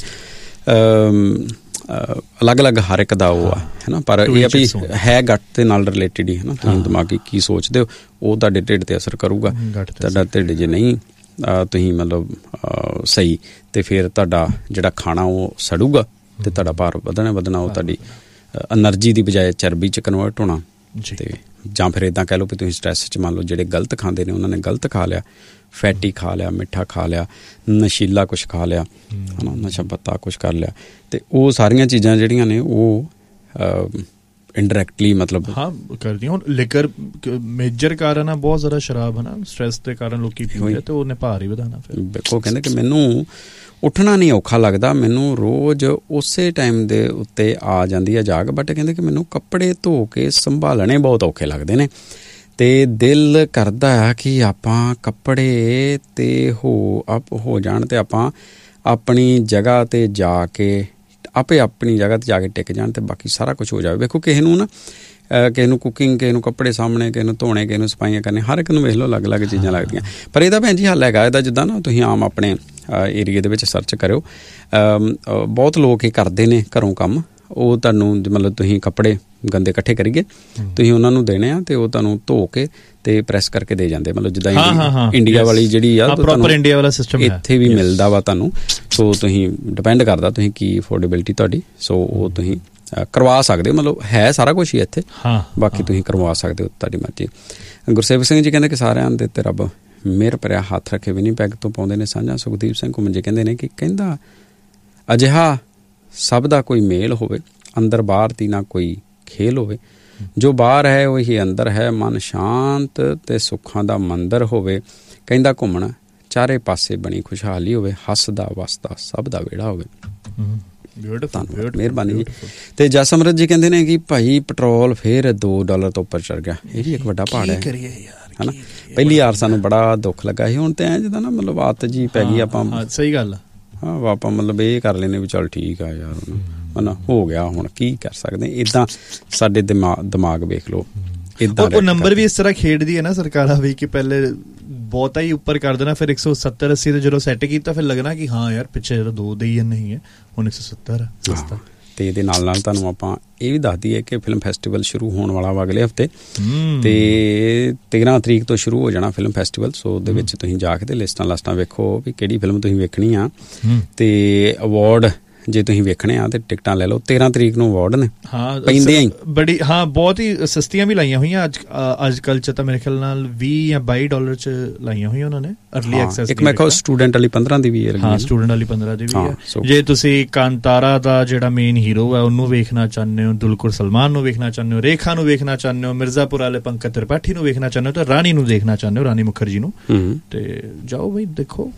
Speaker 2: ਅਲੱਗ-ਅਲੱਗ ਹਰ ਇੱਕ ਦਾ ਉਹ ਆ, ਹੈ ਨਾ। ਪਰ ਇਹ ਆ ਵੀ ਹੈ ਗੱਟ ਦੇ ਨਾਲ ਰਿਲੇਟਿਡ ਹੀ, ਹੈ ਨਾ। ਤੁਸੀਂ ਦਿਮਾਗੀ ਕੀ ਸੋਚਦੇ ਹੋ ਉਹ ਤੁਹਾਡੇ ਢਿੱਡ ਤੇ ਅਸਰ ਕਰੂਗਾ। ਤੁਹਾਡਾ ਢਿੱਡ ਜੇ ਨਹੀਂ ਤੁਸੀਂ ਮਤਲਬ ਸਹੀ, ਤੇ ਫਿਰ ਤੁਹਾਡਾ ਜਿਹੜਾ ਖਾਣਾ ਉਹ ਸੜੂਗਾ ਤੇ ਤੁਹਾਡਾ ਭਾਰ ਵਧਣਾ ਉਹ ਤੁਹਾਡੀ ਐਨਰਜੀ ਦੀ ਬਜਾਏ ਚਰਬੀ 'ਚ ਕਨਵਰਟ ਹੋਣਾ। ਤੇ ਜਾਂ ਫਿਰ ਇੱਦਾਂ ਕਹਿ ਲਓ ਵੀ ਤੁਸੀਂ ਸਟ੍ਰੈਸ 'ਚ ਮੰਨ ਲਓ ਜਿਹੜੇ ਗਲਤ ਖਾਂਦੇ ਨੇ ਉਹਨਾਂ ਨੇ ਗਲਤ ਖਾ ਲਿਆ, ਫੈਟੀ ਖਾ ਲਿਆ, ਮਿੱਠਾ ਖਾ ਲਿਆ, ਨਸ਼ੀਲਾ ਕੁਛ ਖਾ ਲਿਆ, ਹੈ ਨਾ, ਨਸ਼ਾ ਪੱਤਾ ਕੁਛ ਕਰ ਲਿਆ, ਤੇ ਉਹ ਸਾਰੀਆਂ ਚੀਜ਼ਾਂ ਜਿਹੜੀਆਂ ਨੇ ਉਹ ਇਨਡਾਇਰੈਕਟਲੀ ਮਤਲਬ
Speaker 3: ਕਰਦੀਆਂ। ਹੁਣ ਲਿਕਰ ਮੇਜਰ ਕਾਰਨ ਆ ਬਹੁਤ ਜ਼ਿਆਦਾ, ਸ਼ਰਾਬ, ਹੈ ਨਾ, ਸਟ੍ਰੈਸ ਦੇ ਕਾਰਨ ਲੋਕੀ ਪੀਂਦੇ ਤੇ ਉਹਨੇ ਭਾਰ ਹੀ ਵਧਾਉਣਾ। ਫਿਰ
Speaker 2: ਵੇਖੋ ਕਹਿੰਦੇ ਕਿ ਮੈਨੂੰ ਉੱਠਣਾ ਨਹੀਂ ਔਖਾ ਲੱਗਦਾ, ਮੈਨੂੰ ਰੋਜ਼ ਉਸੇ ਟਾਈਮ ਦੇ ਉੱਤੇ ਆ ਜਾਂਦੀ ਹੈ ਜਾਗ, ਬਟ ਕਹਿੰਦੇ ਕਿ ਮੈਨੂੰ ਕੱਪੜੇ ਧੋ ਕੇ ਸੰਭਾਲਣੇ ਬਹੁਤ ਔਖੇ ਲੱਗਦੇ ਨੇ, ਤੇ ਦਿਲ ਕਰਦਾ ਆ ਕਿ ਆਪਾਂ ਕੱਪੜੇ ਤੇ ਹੋ ਜਾਣ ਤੇ ਆਪਾਂ ਆਪਣੀ ਜਗ੍ਹਾ ਤੇ ਜਾ ਕੇ ਆਪਣੀ ਜਗ੍ਹਾ 'ਤੇ ਜਾ ਕੇ ਟਿਕ ਜਾਣ ਤੇ ਬਾਕੀ ਸਾਰਾ ਕੁਛ ਹੋ ਜਾਵੇ। ਵੇਖੋ ਕਿਸੇ ਨੂੰ ਕਿਸੇ ਨੂੰ ਕੁਕਿੰਗ, ਕਿਸੇ ਨੂੰ ਕੱਪੜੇ ਸਾਹਮਣੇ, ਕਿਸੇ ਨੂੰ ਧੋਣੇ, ਕਿਸੇ ਨੂੰ ਸਫਾਈਆਂ ਕਰਨੇ, ਹਰ ਇੱਕ ਨੂੰ ਵੇਖ ਲਓ ਅਲੱਗ-ਅਲੱਗ ਚੀਜ਼ਾਂ ਲੱਗਦੀਆਂ। ਪਰ ਇਹਦਾ ਭੈਣ ਜੀ ਹੱਲ ਹੈਗਾ ਇਹਦਾ, ਜਿੱਦਾਂ ਨਾ ਤੁਸੀਂ ਆਮ ਆਪਣੇ ਏਰੀਏ ਦੇ ਵਿੱਚ ਸਰਚ ਕਰਿਓ, ਬਹੁਤ ਲੋਕ ਇਹ ਕਰਦੇ ਨੇ ਘਰੋਂ ਕੰਮ। ਉਹ ਤੁਹਾਨੂੰ ਮਤਲਬ ਤੁਸੀਂ ਕੱਪੜੇ ਗੰਦੇ ਇਕੱਠੇ ਕਰੀਏ, ਤੁਸੀਂ ਉਹਨਾਂ ਨੂੰ ਦੇਣੇ ਆ ਤੇ ਉਹ ਤੁਹਾਨੂੰ ਧੋ ਕੇ ਤੇ ਪ੍ਰੈਸ ਕਰਕੇ ਦੇ ਜਾਂਦੇ, ਮਤਲਬ ਜਿੱਦਾਂ ਇੰਡੀਆ ਵਾਲੀ ਜਿਹੜੀ ਆ
Speaker 3: ਪ੍ਰੋਪਰ ਇੰਡੀਆ ਵਾਲਾ ਸਿਸਟਮ
Speaker 2: ਇੱਥੇ ਵੀ ਮਿਲਦਾ ਵਾ ਤੁਹਾਨੂੰ। ਸੋ ਤੁਸੀਂ ਡਿਪੈਂਡ ਕਰਦਾ ਤੁਸੀਂ ਕੀ ਅਫੋਰਡੇਬਿਲਿਟੀ ਤੁਹਾਡੀ, ਸੋ ਉਹ ਤੁਸੀਂ ਕਰਵਾ ਸਕਦੇ ਹੋ, ਮਤਲਬ ਹੈ ਸਾਰਾ ਕੁਛ ਹੀ ਇੱਥੇ, ਬਾਕੀ ਤੁਸੀਂ ਕਰਵਾ ਸਕਦੇ ਹੋ, ਤੁਹਾਡੀ ਮਰਜ਼ੀ। ਗੁਰਸੇਵਕ ਸਿੰਘ ਜੀ ਕਹਿੰਦੇ ਕਿ ਸਾਰਿਆਂ ਦੇ ਤੇ ਰੱਬ ਮਿਹਰ ਭਰਿਆ ਹੱਥ ਰੱਖੇ, ਵਿਨੀਪੈਗ ਤੋਂ ਪਾਉਂਦੇ ਨੇ ਸਾਂਝਾ। ਸੁਖਦੀਪ ਸਿੰਘ ਘੁੰਮਣ ਜੀ ਕਹਿੰਦੇ ਨੇ ਕਿ ਕਹਿੰਦਾ ਅਜਿਹਾ ਸਭ ਦਾ ਕੋਈ ਮੇਲ ਹੋਵੇ, ਅੰਦਰ ਬਾਹਰ ਦੀ ਨਾ ਕੋਈ ਖੇਲ ਹੋਵੇ, ਜੋ ਬਾਹਰ ਹੈ ਉਹੀ ਅੰਦਰ ਹੈ, ਮਨ ਸ਼ਾਂਤ ਤੇ ਸੁੱਖਾਂ ਦਾ ਮੰਦਰ ਹੋਵੇ, ਕਹਿੰਦਾ ਘੁੰਮਣ ਚਾਰੇ ਪਾਸੇ ਬਣੀ ਖੁਸ਼ਹਾਲੀ ਹੋਵੇ, ਹੱਸਦਾ ਵਸਦਾ ਸਭ ਦਾ ਵਿਹੜਾ ਹੋਵੇ। ਮਿਹਰਬਾਨੀ ਜੀ। ਤੇ ਜਸਮਰਤ ਜੀ ਕਹਿੰਦੇ ਨੇ ਕਿ ਭਾਈ ਪੈਟਰੋਲ ਫੇਰ $2 ਤੋਂ ਉੱਪਰ ਚੜ ਗਿਆ, ਇਹ ਵੀ ਇੱਕ ਵੱਡਾ ਪਹਾੜ ਹੈ, ਹਨਾ। ਪਹਿਲੀ ਵਾਰ ਸਾਨੂੰ ਬੜਾ ਦੁੱਖ ਲੱਗਾ ਸੀ, ਹੁਣ ਤੇ ਐਂ ਜਿੱਦਾਂ ਨਾ ਮਤਲਬ ਆਦਤ ਜੀ ਪੈ ਗਈ, ਆਪਾਂ
Speaker 3: ਸਹੀ ਗੱਲ
Speaker 2: ਆਪਾਂ ਮਤਲਬ ਇਹ ਕਰ ਲੈਂਦੇ ਵੀ ਚੱਲ ਠੀਕ ਆ ਯਾਰ, ਹਨਾ, ਹੋ ਗਿਆ, ਹੁਣ ਕੀ ਕਰ ਸਕਦੇ। ਇੱਦਾਂ ਸਾਡੇ ਦਿਮਾਗ ਵੇਖ ਲਓ, ਇੱਦਾਂ
Speaker 3: ਉਹ ਨੰਬਰ ਵੀ ਇਸ ਤਰ੍ਹਾਂ ਖੇਡਦੀ ਹੈ ਨਾ ਸਰਕਾਰਾਂ ਵੀ, ਕਿ ਪਹਿਲੇ ਬਹੁਤਾ ਹੀ ਉੱਪਰ ਕਰ ਦੇਣਾ, ਫਿਰ 170-80 ਤੇ ਜਦੋਂ ਸੈੱਟ ਕੀਤਾ ਫਿਰ ਲੱਗਣਾ ਕਿ ਹਾਂ ਯਾਰ ਪਿੱਛੇ ਜਿਹੜਾ 2 ਦੇ ਹੀ ਨਹੀਂ ਹੈ, ਹੁਣ 170 ਸਸਤਾ।
Speaker 2: ਤੇ ਇਹਦੇ ਨਾਲ ਤੁਹਾਨੂੰ ਆਪਾਂ ਇਹ ਵੀ ਦੱਸ ਦਈਏ ਕਿ ਫਿਲਮ ਫੈਸਟੀਵਲ ਸ਼ੁਰੂ ਹੋਣ ਵਾਲਾ ਵਾ ਅਗਲੇ ਹਫ਼ਤੇ, ਤੇ 13 ਤਰੀਕ ਤੋਂ ਸ਼ੁਰੂ ਹੋ ਜਾਣਾ ਫਿਲਮ ਫੈਸਟੀਵਲ। ਸੋ ਉਹਦੇ ਵਿੱਚ ਤੁਸੀਂ ਜਾ ਕੇ ਤੇ ਲਾਸਟਾਂ ਵੇਖੋ ਵੀ ਕਿਹੜੀ ਫਿਲਮ ਤੁਸੀਂ ਵੇਖਣੀ ਆ, ਤੇ ਅਵਾਰਡ ਜੇ ਤੁਸੀਂ ਵੇਖਣੇ ਆ ਤੇ ਟਿਕਟਾਂ ਲੈ ਲਓ। 13 ਤਰੀਕ ਨੂੰ ਅਵਾਰਡ ਨੇ ਪੈਂਦੇ ਆ
Speaker 3: ਬੜੀ, ਹਾਂ ਬਹੁਤ ਹੀ ਸਸਤੀਆਂ ਵੀ ਲਾਈਆਂ ਹੋਈਆਂ ਅੱਜ ਕੱਲ੍ਹ 'ਚ, ਤਾਂ ਮੇਰੇ ਖਿਆਲ ਨਾਲ $20 ਜਾਂ $22 'ਚ ਲਾਈਆਂ ਹੋਈਆਂ ਉਹਨਾਂ ਨੇ ਅਰਲੀ ਐਕਸੈਸ।
Speaker 2: ਇੱਕ ਮੈਂ ਕਿਹਾ ਸਟੂਡੈਂਟ ਵਾਲੀ 15 ਦੀ ਵੀ ਹੈ,
Speaker 3: ਹਾਂ ਸਟੂਡੈਂਟ ਵਾਲੀ 15 ਦੀ ਵੀ ਹੈ। ਜੇ ਤੁਸੀਂ ਕਾਂਤਾਰਾ ਦਾ ਜਿਹੜਾ ਮੇਨ ਹੀਰੋ ਹੈ ਉਹਨੂੰ ਵੇਖਣਾ ਚਾਹੁੰਦੇ ਹੋ, ਦੁਲਕਰ ਸਲਮਾਨ ਨੂੰ ਵੇਖਣਾ ਚਾਹੁੰਦੇ ਹੋ, ਰੇਖਾ ਨੂੰ ਵੇਖਣਾ ਚਾਹੁੰਦੇ ਹੋ, ਮਿਰਜ਼ਾਪੁਰ ਵਾਲੇ ਪੰਕਜ ਤ੍ਰਿਪਾਠੀ ਨੂੰ ਵੇਖਣਾ ਚਾਹੁੰਦੇ ਹੋ, ਤਾਂ ਰਾਣੀ ਨੂੰ ਦੇਖਣਾ ਚਾਹੁੰਦੇ ਹੋ, ਰਾਣੀ ਮੁਖਰਜੀ ਨੂੰ, ਤੇ ਜਾਓ ਬਈ ਦੇਖੋ,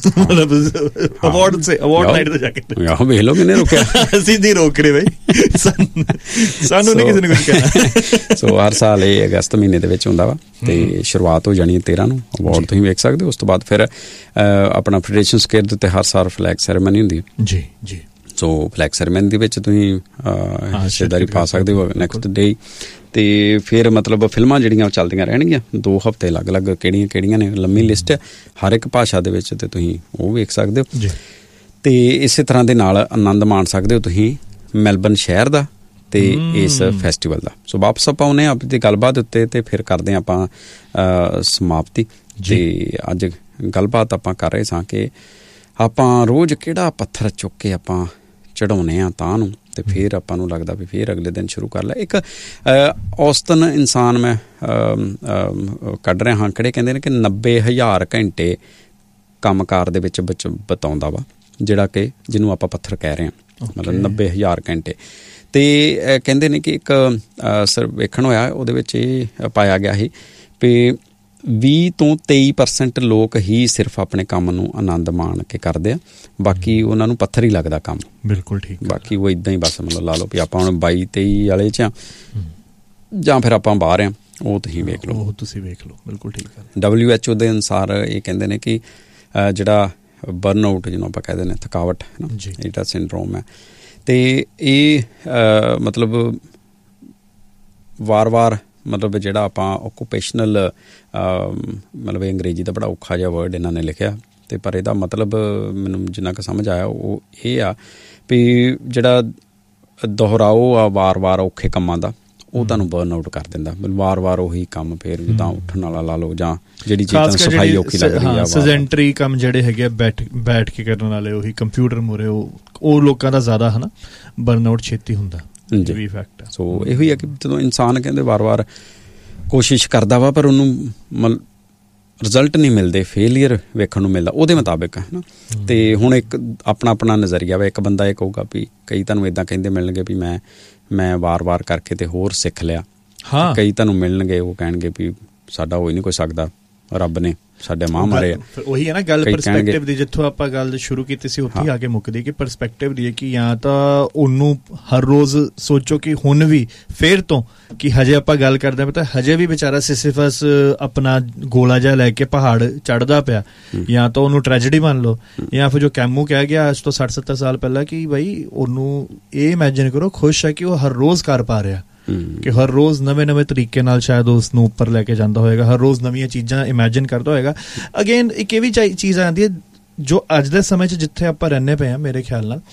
Speaker 3: ਅਵਾਰਡ ਨਾਈਟ ਤੇ ਜਾ ਕੇ
Speaker 2: ਵੇਖ ਲਓ, ਕਿੰਨੇ ਰੁਕਿਆ
Speaker 3: ਅਸੀਂ ਨਹੀਂ ਰੋਕ ਰਹੇ ਬਈ, ਸਾਨੂੰ ਨਹੀਂ ਕਿਸੇ ਨੇ ਕੁਝ ਕਹਿਣਾ।
Speaker 2: ਸੋ ਹਰ ਸਾਲ ਇਹ ਅਗਸਤ ਮਹੀਨੇ ਦੇ ਵਿੱਚ ਹੁੰਦਾ ਵਾ, ਤੇ ਸ਼ੁਰੂਆਤ ਹੋ ਜਾਣੀ ਹੈ 13 ਨੂੰ, ਅਵਾਰਡ ਤੁਸੀਂ ਵੇਖ ਸਕਦੇ ਹੋ। ਉਸ ਤੋਂ ਬਾਅਦ ਫਿਰ ਆਪਣਾ ਫੈਡਰੇਸ਼ਨ ਸਕੁਆਇਰ ਦੇ ਉੱਤੇ ਹਰ ਸਾਲ ਫਲੈਗ ਸੈਰੇਮਨੀ ਹੁੰਦੀ ਹੈ
Speaker 3: ਜੀ ਜੀ,
Speaker 2: ਸੋ ਫਲੈਗ ਸੈਰੇਮਨੀ ਦੇ ਵਿੱਚ ਤੁਸੀਂ ਹਿੱਸੇਦਾਰੀ ਪਾ ਸਕਦੇ ਹੋ ਨੈਕਸਟ ਡੇ। ਤੇ ਫਿਰ ਮਤਲਬ ਫਿਲਮਾਂ ਜਿਹੜੀਆਂ ਚੱਲਦੀਆਂ ਰਹਿਣਗੀਆਂ 2 ਹਫ਼ਤੇ ਅਲੱਗ-ਅਲੱਗ ਕਿਹੜੀਆਂ ਨੇ, ਲੰਮੀ ਲਿਸਟ ਹੈ ਹਰ ਇੱਕ ਭਾਸ਼ਾ ਦੇ ਵਿੱਚ, ਤੇ ਤੁਸੀਂ ਉਹ ਵੇਖ ਸਕਦੇ ਹੋ। ਤੇ ਇਸੇ ਤਰ੍ਹਾਂ ਦੇ ਨਾਲ ਆਨੰਦ ਮਾਣ ਸਕਦੇ ਹੋ ਤੁਸੀਂ ਮੈਲਬਰਨ ਸ਼ਹਿਰ ਦਾ ਤੇ ਇਸ ਫੈਸਟੀਵਲ ਦਾ। ਸੋ ਵਾਪਸ ਆਪਾਂ ਆਉਂਦੇ ਹਾਂ ਆਪਣੀ ਗੱਲਬਾਤ ਉੱਤੇ ਤੇ ਫਿਰ ਕਰਦੇ ਹਾਂ ਆਪਾਂ ਸਮਾਪਤੀ। ਤੇ ਅੱਜ ਗੱਲਬਾਤ ਆਪਾਂ ਕਰ ਰਹੇ ਸਾਂ ਕਿ ਆਪਾਂ ਰੋਜ਼ ਕਿਹੜਾ ਪੱਥਰ ਚੁੱਕ ਕੇ ਆਪਾਂ ਚੜਾਉਂਦੇ ਹਾਂ ਤਾਂ ਨੂੰ, ਤੇ ਫਿਰ ਆਪਾਂ ਨੂੰ ਲੱਗਦਾ ਵੀ ਫਿਰ ਅਗਲੇ ਦਿਨ ਸ਼ੁਰੂ ਕਰ ਲੈ। ਇੱਕ ਔਸਤਨ ਇਨਸਾਨ ਮੈਂ ਕੱਢ ਰਿਹਾ ਹਾਂ ਕਿਹੜੇ ਕਹਿੰਦੇ ਨੇ ਕਿ 90,000 ਘੰਟੇ ਕੰਮਕਾਰ ਦੇ ਵਿੱਚ ਬਿਤਾਉਂਦਾ ਵਾ, ਜਿਹੜਾ ਕਿ ਜਿਹਨੂੰ ਆਪਾਂ ਪੱਥਰ ਕਹਿ ਰਹੇ ਹਾਂ, ਮਤਲਬ 90,000 ਘੰਟੇ। ਤੇ ਕਹਿੰਦੇ ਨੇ ਕਿ ਇੱਕ ਸਰਵੇਖਣ ਹੋਇਆ, ਉਹਦੇ ਵਿੱਚ ਇਹ ਪਾਇਆ ਗਿਆ ਸੀ ਵੀ 20 ਤੋਂ 23% ਲੋਕ ਹੀ ਸਿਰਫ ਆਪਣੇ ਕੰਮ ਨੂੰ ਆਨੰਦ ਮਾਣ ਕੇ ਕਰਦੇ ਆ, ਬਾਕੀ ਉਹਨਾਂ ਨੂੰ ਪੱਥਰ ਹੀ ਲੱਗਦਾ ਕੰਮ। ਬਿਲਕੁਲ ਠੀਕ। ਬਾਕੀ ਉਹ ਇੱਦਾਂ ਹੀ ਬਸ ਮਤਲਬ ਲਾ ਲਓ ਵੀ ਆਪਾਂ ਹੁਣ 22-23 ਵਾਲੇ 'ਚ ਜਾਂ ਫਿਰ ਆਪਾਂ ਬਾਹਰ ਆ, ਉਹ ਤੁਸੀਂ ਵੇਖ ਲਓ।
Speaker 3: ਤੁਸੀਂ ਵੇਖ ਲਓ, ਬਿਲਕੁਲ ਠੀਕ ਹੈ।
Speaker 2: WHO ਦੇ ਅਨੁਸਾਰ ਇਹ ਕਹਿੰਦੇ ਨੇ ਕਿ ਜਿਹੜਾ ਬਰਨ ਆਊਟ ਜਿਹਨੂੰ ਆਪਾਂ ਕਹਿੰਦੇ ਨੇ ਥਕਾਵਟ ਹੈ ਨਾ, ਇਹ ਜਿਹੜਾ ਸਿੰਡਰੋਮ ਹੈ, ਤੇ ਇਹ ਮਤਲਬ ਵਾਰ-ਵਾਰ ਮਤਲਬ ਜਿਹੜਾ ਆਪਾਂ ਓਕੂਪੇਸ਼ਨਲ ਮਤਲਬ ਇਹ ਅੰਗਰੇਜ਼ੀ ਦਾ ਬੜਾ ਔਖਾ ਜਿਹਾ ਵਰਡ ਇਹਨਾਂ ਨੇ ਲਿਖਿਆ, ਤੇ ਪਰ ਇਹਦਾ ਮਤਲਬ ਮੈਨੂੰ ਜਿੰਨਾ ਕੁ ਸਮਝ ਆਇਆ ਉਹ ਇਹ ਆ ਵੀ ਜਿਹੜਾ ਦੁਹਰਾਓ ਆ ਵਾਰ-ਵਾਰ ਔਖੇ ਕੰਮਾਂ ਦਾ, ਉਹ ਤੁਹਾਨੂੰ ਬਰਨ ਆਊਟ ਕਰ ਦਿੰਦਾ। ਵਾਰ-ਵਾਰ ਉਹੀ ਕੰਮ, ਫਿਰ ਜਿੱਦਾਂ ਉੱਠਣ ਵਾਲਾ ਲਾ ਲਓ ਜਾਂ ਜਿਹੜੀ ਚੀਜ਼ਾਂ ਸਫਾਈ ਔਖੀ ਲੱਗ ਰਹੀ ਆ,
Speaker 3: ਸੈਡੈਂਟਰੀ ਕੰਮ ਜਿਹੜੇ ਹੈਗੇ ਬੈਠ ਕੇ ਕਰਨ ਵਾਲੇ, ਉਹੀ ਕੰਪਿਊਟਰ ਮੂਹਰੇ, ਉਹ ਲੋਕਾਂ ਦਾ ਜ਼ਿਆਦਾ ਹੈ ਨਾ ਬਰਨ ਆਊਟ ਛੇਤੀ ਹੁੰਦਾ।
Speaker 2: ਜੀ ਸੋ ਇਹੋ ਹੀ ਆ ਕਿ ਜਦੋਂ ਇਨਸਾਨ ਕਹਿੰਦੇ ਵਾਰ-ਵਾਰ ਕੋਸ਼ਿਸ਼ ਕਰਦਾ ਵਾ ਪਰ ਉਹਨੂੰ ਰਿਜ਼ਲਟ ਨਹੀਂ ਮਿਲਦੇ, ਫੇਲੀਅਰ ਵੇਖਣ ਨੂੰ ਮਿਲਦਾ ਉਹਦੇ ਮੁਤਾਬਿਕ ਹੈ ਨਾ। ਤੇ ਹੁਣ ਇੱਕ ਆਪਣਾ ਨਜ਼ਰੀਆ ਵਾ, ਇੱਕ ਬੰਦਾ ਇਹ ਕਹੂਗਾ ਵੀ ਕਈ ਤੁਹਾਨੂੰ ਇੱਦਾਂ ਕਹਿੰਦੇ ਮਿਲਣਗੇ ਵੀ ਮੈਂ ਵਾਰ-ਵਾਰ ਕਰਕੇ ਤੇ ਹੋਰ ਸਿੱਖ ਲਿਆ। ਕਈ ਤੁਹਾਨੂੰ ਮਿਲਣਗੇ ਉਹ ਕਹਿਣਗੇ ਵੀ ਸਾਡਾ ਹੋ ਹੀ ਨਹੀਂ ਕੋਈ ਸਕਦਾ, ਰੱਬ ਨੇ ਸਾਡੇ ਮਾਂ ਮਾਰੇ ਆ।
Speaker 3: ਉਹੀ ਹੈ ਨਾ ਗੱਲ ਪਰਸਪੈਕਟਿਵ ਦੀ, ਜਿੱਥੋਂ ਆਪਾਂ ਗੱਲ ਸ਼ੁਰੂ ਕੀਤੀ ਸੀ ਉੱਥੇ ਆ ਕੇ ਮੁੱਕਦੀ ਕਿ ਪਰਸਪੈਕਟਿਵ ਦੀ ਹੈ ਕਿ ਜਾਂ ਤਾਂ ਉਹਨੂੰ ਹਰ ਰੋਜ਼ ਸੋਚੋ ਕਿ ਹੁਣ ਵੀ ਫਿਰ ਤੋਂ ਕਿ ਹਜੇ ਆਪਾਂ ਗੱਲ ਕਰਦੇ ਹਾਂ ਤਾਂ ਹਜੇ ਵੀ ਵਿਚਾਰਾ ਸਿਸਿਫਸ ਆਪਣਾ ਗੋਲਾ ਜਿਹਾ ਲੈ ਕੇ ਪਹਾੜ ਚੜ੍ਹਦਾ ਪਿਆ, ਜਾਂ ਤਾਂ ਉਹਨੂੰ ਟ੍ਰੈਜਡੀ ਮੰਨ ਲਓ, ਜਾਂ ਫਿਰ ਜੋ ਕੈਮੂ ਕਹਿ ਗਿਆ ਅੱਜ ਤੋਂ 60-70 ਸਾਲ ਪਹਿਲਾਂ ਕਿ ਬਈ ਉਹਨੂੰ ਇਹ ਇਮੈਜਿਨ ਕਰੋ ਖੁਸ਼ ਹੈ ਕਿ ਉਹ ਹਰ ਰੋਜ਼ ਕਰ ਪਾ ਰਿਹਾ, ਕਿ ਹਰ ਰੋਜ਼ ਨਵੇਂ ਤਰੀਕੇ ਨਾਲ ਸ਼ਾਇਦ ਉਸ ਨੂੰ ਉੱਪਰ ਲੈ ਕੇ ਜਾਂਦਾ ਹੋਏਗਾ, ਹਰ ਰੋਜ਼ ਨਵੀਆਂ ਚੀਜ਼ਾਂ ਇਮੈਜਿਨ ਕਰਦਾ ਹੋਏਗਾ। ਅਗੇਨ ਇੱਕ ਇਹ ਵੀ ਚੀਜ਼ ਆਉਂਦੀ ਹੈ ਜੋ ਅੱਜ ਦੇ ਸਮੇਂ 'ਚ ਜਿੱਥੇ ਆਪਾਂ ਰਹਿੰਦੇ ਪਏ ਹਾਂ, ਮੇਰੇ ਖਿਆਲ ਨਾਲ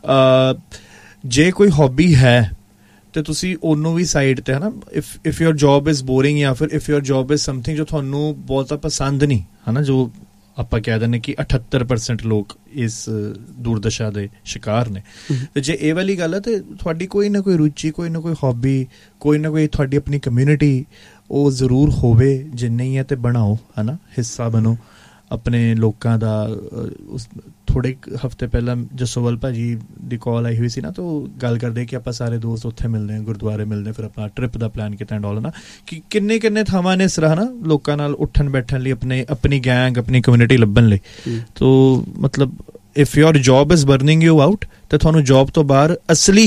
Speaker 3: ਜੇ ਕੋਈ ਹੌਬੀ ਹੈ ਤੇ ਤੁਸੀਂ ਉਹਨੂੰ ਵੀ ਸਾਈਡ ਤੇ ਹੈ ਨਾ, if your job is boring ਜਾਂ ਫਿਰ if your job is something ਜੋ ਤੁਹਾਨੂੰ ਬਹੁਤਾ ਪਸੰਦ ਨਹੀਂ ਹੈ ਨਾ, ਜੋ ਆਪਾਂ ਕਹਿ ਦਿੰਦੇ ਕਿ 78% ਲੋਕ ਇਸ ਦੁਰਦਸ਼ਾ ਦੇ ਸ਼ਿਕਾਰ ਨੇ। ਤੇ ਜੇ ਇਹ ਵਾਲੀ ਗੱਲ ਹੈ ਤੇ ਤੁਹਾਡੀ ਕੋਈ ਨਾ ਕੋਈ ਰੁਚੀ, ਕੋਈ ਨਾ ਕੋਈ ਹੌਬੀ, ਕੋਈ ਨਾ ਕੋਈ ਤੁਹਾਡੀ ਆਪਣੀ ਕਮਿਊਨਿਟੀ ਉਹ ਜ਼ਰੂਰ ਹੋਵੇ, ਜੇ ਨਹੀਂ ਹੈ ਤੇ ਬਣਾਓ, ਹੈ ਨਾ, ਹਿੱਸਾ ਬਣੋ ਆਪਣੇ ਲੋਕਾਂ ਦਾ। ਉਸ ਥੋੜ੍ਹੇ ਹਫ਼ਤੇ ਪਹਿਲਾਂ ਜਸੋਵਲ ਭਾਜੀ ਦੀ ਕਾਲ ਆਈ ਹੋਈ ਸੀ ਨਾ, ਤਾਂ ਉਹ ਗੱਲ ਕਰਦੇ ਕਿ ਆਪਾਂ ਸਾਰੇ ਦੋਸਤ ਉੱਥੇ ਮਿਲਦੇ ਹਾਂ, ਗੁਰਦੁਆਰੇ ਮਿਲਦੇ, ਫਿਰ ਆਪਣਾ ਟ੍ਰਿਪ ਦਾ ਪਲਾਨ ਕੀਤਾ ਐਂਡ ਆਲ ਨਾ, ਕਿ ਕਿੰਨੇ ਥਾਵਾਂ ਨੇ ਇਸ ਤਰ੍ਹਾਂ ਨਾ ਲੋਕਾਂ ਨਾਲ ਉੱਠਣ ਬੈਠਣ ਲਈ, ਆਪਣੀ ਗੈਂਗ, ਆਪਣੀ ਕਮਿਊਨਿਟੀ ਲੱਭਣ ਲਈ। ਤੋ ਮਤਲਬ if your job is burning you out ਤੇ ਤੁਹਾਨੂੰ ਜੌਬ ਤੋਂ ਬਾਹਰ ਅਸਲੀ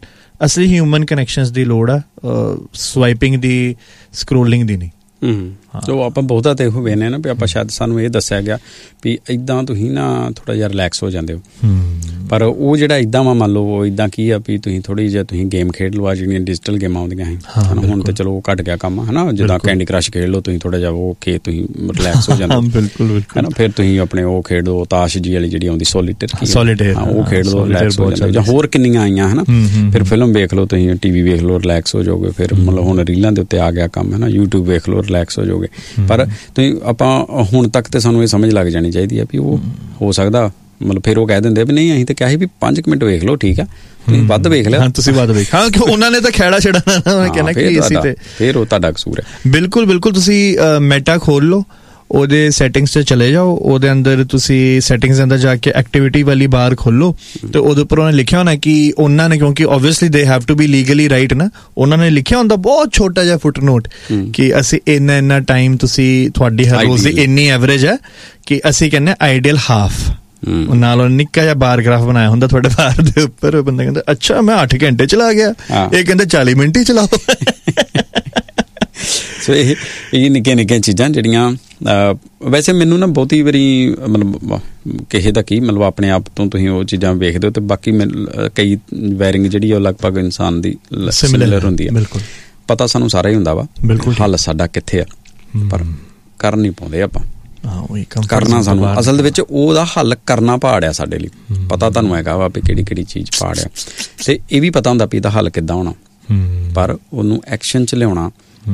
Speaker 3: ਹਿਊਮਨ ਕਨੈਕਸ਼ਨਸ ਦੀ ਲੋੜ ਆ, ਸਵਾਈਪਿੰਗ ਦੀ, ਸਕਰੋਲਿੰਗ ਦੀ ਨਹੀਂ।
Speaker 2: ਸੋ ਆਪਾਂ ਬਹੁਤਾ ਤਾਂ ਇਹੋ ਵੇਖਦੇ ਨਾ ਵੀ ਆਪਾਂ ਸ਼ਾਇਦ ਸਾਨੂੰ ਇਹ ਦੱਸਿਆ ਗਿਆ ਵੀ ਇੱਦਾਂ ਤੁਸੀਂ ਨਾ ਥੋੜ੍ਹਾ ਜਿਹਾ ਰਿਲੈਕਸ ਹੋ ਜਾਂਦੇ ਹੋ, ਪਰ ਉਹ ਜਿਹੜਾ ਇੱਦਾਂ ਵਾ ਮੰਨ ਲਓ ਇੱਦਾਂ ਕੀ ਆ ਵੀ ਤੁਸੀਂ ਥੋੜ੍ਹੀ ਜਿਹੀ ਤੁਸੀਂ ਗੇਮ ਖੇਡ ਲਓ, ਜਿਹੜੀਆਂ ਡਿਜੀਟਲ ਗੇਮਾਂ ਆਉਂਦੀਆਂ ਸੀ ਹੁਣ ਤਾਂ ਚਲੋ ਘੱਟ ਗਿਆ ਕੰਮ ਹੈ ਨਾ, ਜਿੱਦਾਂ ਕੈਂਡੀ ਕ੍ਰਸ਼ ਖੇਡ ਲਓ ਤੁਸੀਂ, ਥੋੜ੍ਹਾ ਜਿਹਾ ਉਹ ਖੇ ਤੁਸੀਂ ਰਿਲੈਕਸ ਹੋ ਜਾਂਦੇ ਬਿਲਕੁਲ ਹੈ ਨਾ। ਫਿਰ ਤੁਸੀਂ ਆਪਣੇ ਉਹ ਖੇਡ ਲਓ ਤਾਸ਼ ਜੀ ਵਾਲੀ ਜਿਹੜੀ ਆਉਂਦੀ ਸੋਲੀਟੇਅਰ, ਉਹ ਖੇਡ ਲਓ, ਰਿਲੈਕਸ ਹੋ ਜਾਂਦੇ। ਜਾਂ ਹੋਰ ਕਿੰਨੀਆਂ ਆਈਆਂ ਹੈ ਨਾ, ਫਿਰ ਫਿਲਮ ਵੇਖ ਲਓ ਤੁਸੀਂ, TV ਵੇਖ ਲਓ, ਰਿਲੈਕਸ ਹੋ ਜਾਓਗੇ। ਫਿਰ ਮਤਲਬ ਹੁਣ ਰੀਲਾਂ ਦੇ ਉੱਤੇ ਆ ਗਿਆ ਕੰਮ ਹੈ ਨਾ, YouTube ਵੇਖ ਲਓ, ਰਿਲੈਕਸ ਹੋ ਜਾਓਗੇ। ਪਰ ਤੁਸੀਂ ਆਪਾਂ ਹੁਣ ਤੱਕ ਤੇ ਸਾਨੂੰ ਇਹ ਸਮਝ ਲੱਗ ਜਾਣੀ ਚਾਹੀਦੀ ਹੈ ਵੀ ਉਹ ਹੋ ਸਕਦਾ, ਮਤਲਬ ਫਿਰ ਉਹ ਕਹਿ ਦਿੰਦੇ ਵੀ ਨਹੀਂ ਅਸੀਂ ਤਾਂ ਕਿਹਾ ਸੀ ਵੀ 5 ਮਿੰਟ ਵੇਖ ਲਓ, ਠੀਕ ਆ, ਤੁਸੀਂ ਵੱਧ ਵੇਖ ਲਿਆ,
Speaker 3: ਤੁਸੀਂ ਵੱਧ ਵੇਖ, ਹਾਂ ਕਿ ਉਹਨਾਂ ਨੇ ਤਾਂ ਖਹਿੜਾ ਛੜਾਣਾ, ਕਹਿਣਾ ਕਿ ਇਸੀ ਤੇ
Speaker 2: ਫਿਰ ਉਹ ਤੁਹਾਡਾ ਕਸੂਰ ਹੈ।
Speaker 3: ਬਿਲਕੁਲ ਤੁਸੀਂ ਮੈਟਾ ਖੋਲ ਲਓ, ਉਹਦੇ ਸੈਟਿੰਗਸ 'ਚ ਚਲੇ ਜਾਓ, ਉਹਦੇ ਅੰਦਰ ਤੁਸੀਂ ਸੈਟਿੰਗਸ ਦੇ ਅੰਦਰ ਜਾ ਕੇ ਐਕਟੀਵਿਟੀ ਵਾਲੀ ਬਾਰ ਖੋਲੋ ਤੇ ਉਹਦੇ ਉੱਪਰ ਉਹਨੇ ਲਿਖਿਆ ਹੋਣਾ ਕਿ ਉਹਨਾਂ ਨੇ, ਕਿਉਂਕਿ obviously they have to be legally right ਨਾ, ਉਹਨਾਂ ਨੇ ਲਿਖਿਆ ਹੁੰਦਾ ਬਹੁਤ ਛੋਟਾ ਜਿਹਾ ਫੁੱਟਨੋਟ ਕਿ ਅਸੀਂ ਇੰਨਾ ਟਾਈਮ ਤੁਸੀਂ, ਤੁਹਾਡੀ ਹਰ ਰੋਜ਼ ਦੀ ਇੰਨੀ ਐਵਰੇਜ ਹੈ ਕਿ ਅਸੀਂ ਕਹਿੰਦੇ ਆਈਡੀਅਲ ਹਾਫ, ਨਾਲ ਉਹ ਨਿੱਕਾ ਜਿਹਾ ਬਾਰਗ੍ਰਾਫ ਬਣਾਇਆ ਹੁੰਦਾ ਤੁਹਾਡੇ ਬਾਰ ਦੇ ਉੱਪਰ। ਬੰਦਾ ਕਹਿੰਦਾ ਅੱਛਾ ਮੈਂ 8 ਘੰਟੇ ਚਲਾ ਗਿਆ, ਇਹ ਕਹਿੰਦੇ 40 ਮਿੰਟ ਹੀ ਚਲਾਓ।
Speaker 2: ਸੋ ਇਹ ਨਿੱਕੀਆਂ ਚੀਜ਼ਾਂ ਜਿਹੜੀਆਂ ਵੈਸੇ ਮੈਨੂੰ ਨਾ ਬਹੁਤੀ ਵਾਰੀ ਮਤਲਬ ਕਿਸੇ ਦਾ ਕੀ ਮਤਲਬ ਆਪਣੇ ਆਪ ਤੋਂ ਤੁਸੀਂ ਉਹ ਚੀਜ਼ਾਂ ਵੇਖਦੇ ਹੋ, ਤੇ ਬਾਕੀ ਕਈ ਵਾਇਰਿੰਗ ਜਿਹੜੀ ਉਹ ਲਗਭਗ ਇਨਸਾਨ ਦੀ ਸਿਮਿਲਰ ਹੁੰਦੀ ਹੈ। ਬਿਲਕੁਲ ਪਤਾ ਸਾਨੂੰ ਸਾਰਾ ਹੀ ਹੁੰਦਾ ਵਾ, ਹੱਲ ਸਾਡਾ ਕਿੱਥੇ ਆ, ਪਰ ਕਰ ਨਹੀਂ ਪਾਉਂਦੇ ਆਪਾਂ। ਕਰਨਾ ਸਾਨੂੰ ਅਸਲ ਦੇ ਵਿੱਚ ਉਹਦਾ ਹੱਲ ਕਰਨਾ ਪਹਾੜ ਆ ਸਾਡੇ ਲਈ। ਪਤਾ ਤੁਹਾਨੂੰ ਹੈਗਾ ਵਾ ਵੀ ਕਿਹੜੀ ਚੀਜ਼ ਪਹਾੜ ਆ, ਤੇ ਇਹ ਵੀ ਪਤਾ ਹੁੰਦਾ ਵੀ ਇਹਦਾ ਹੱਲ ਕਿੱਦਾਂ ਹੋਣਾ, ਪਰ ਉਹਨੂੰ ਐਕਸ਼ਨ 'ਚ ਲਿਆਉਣਾ,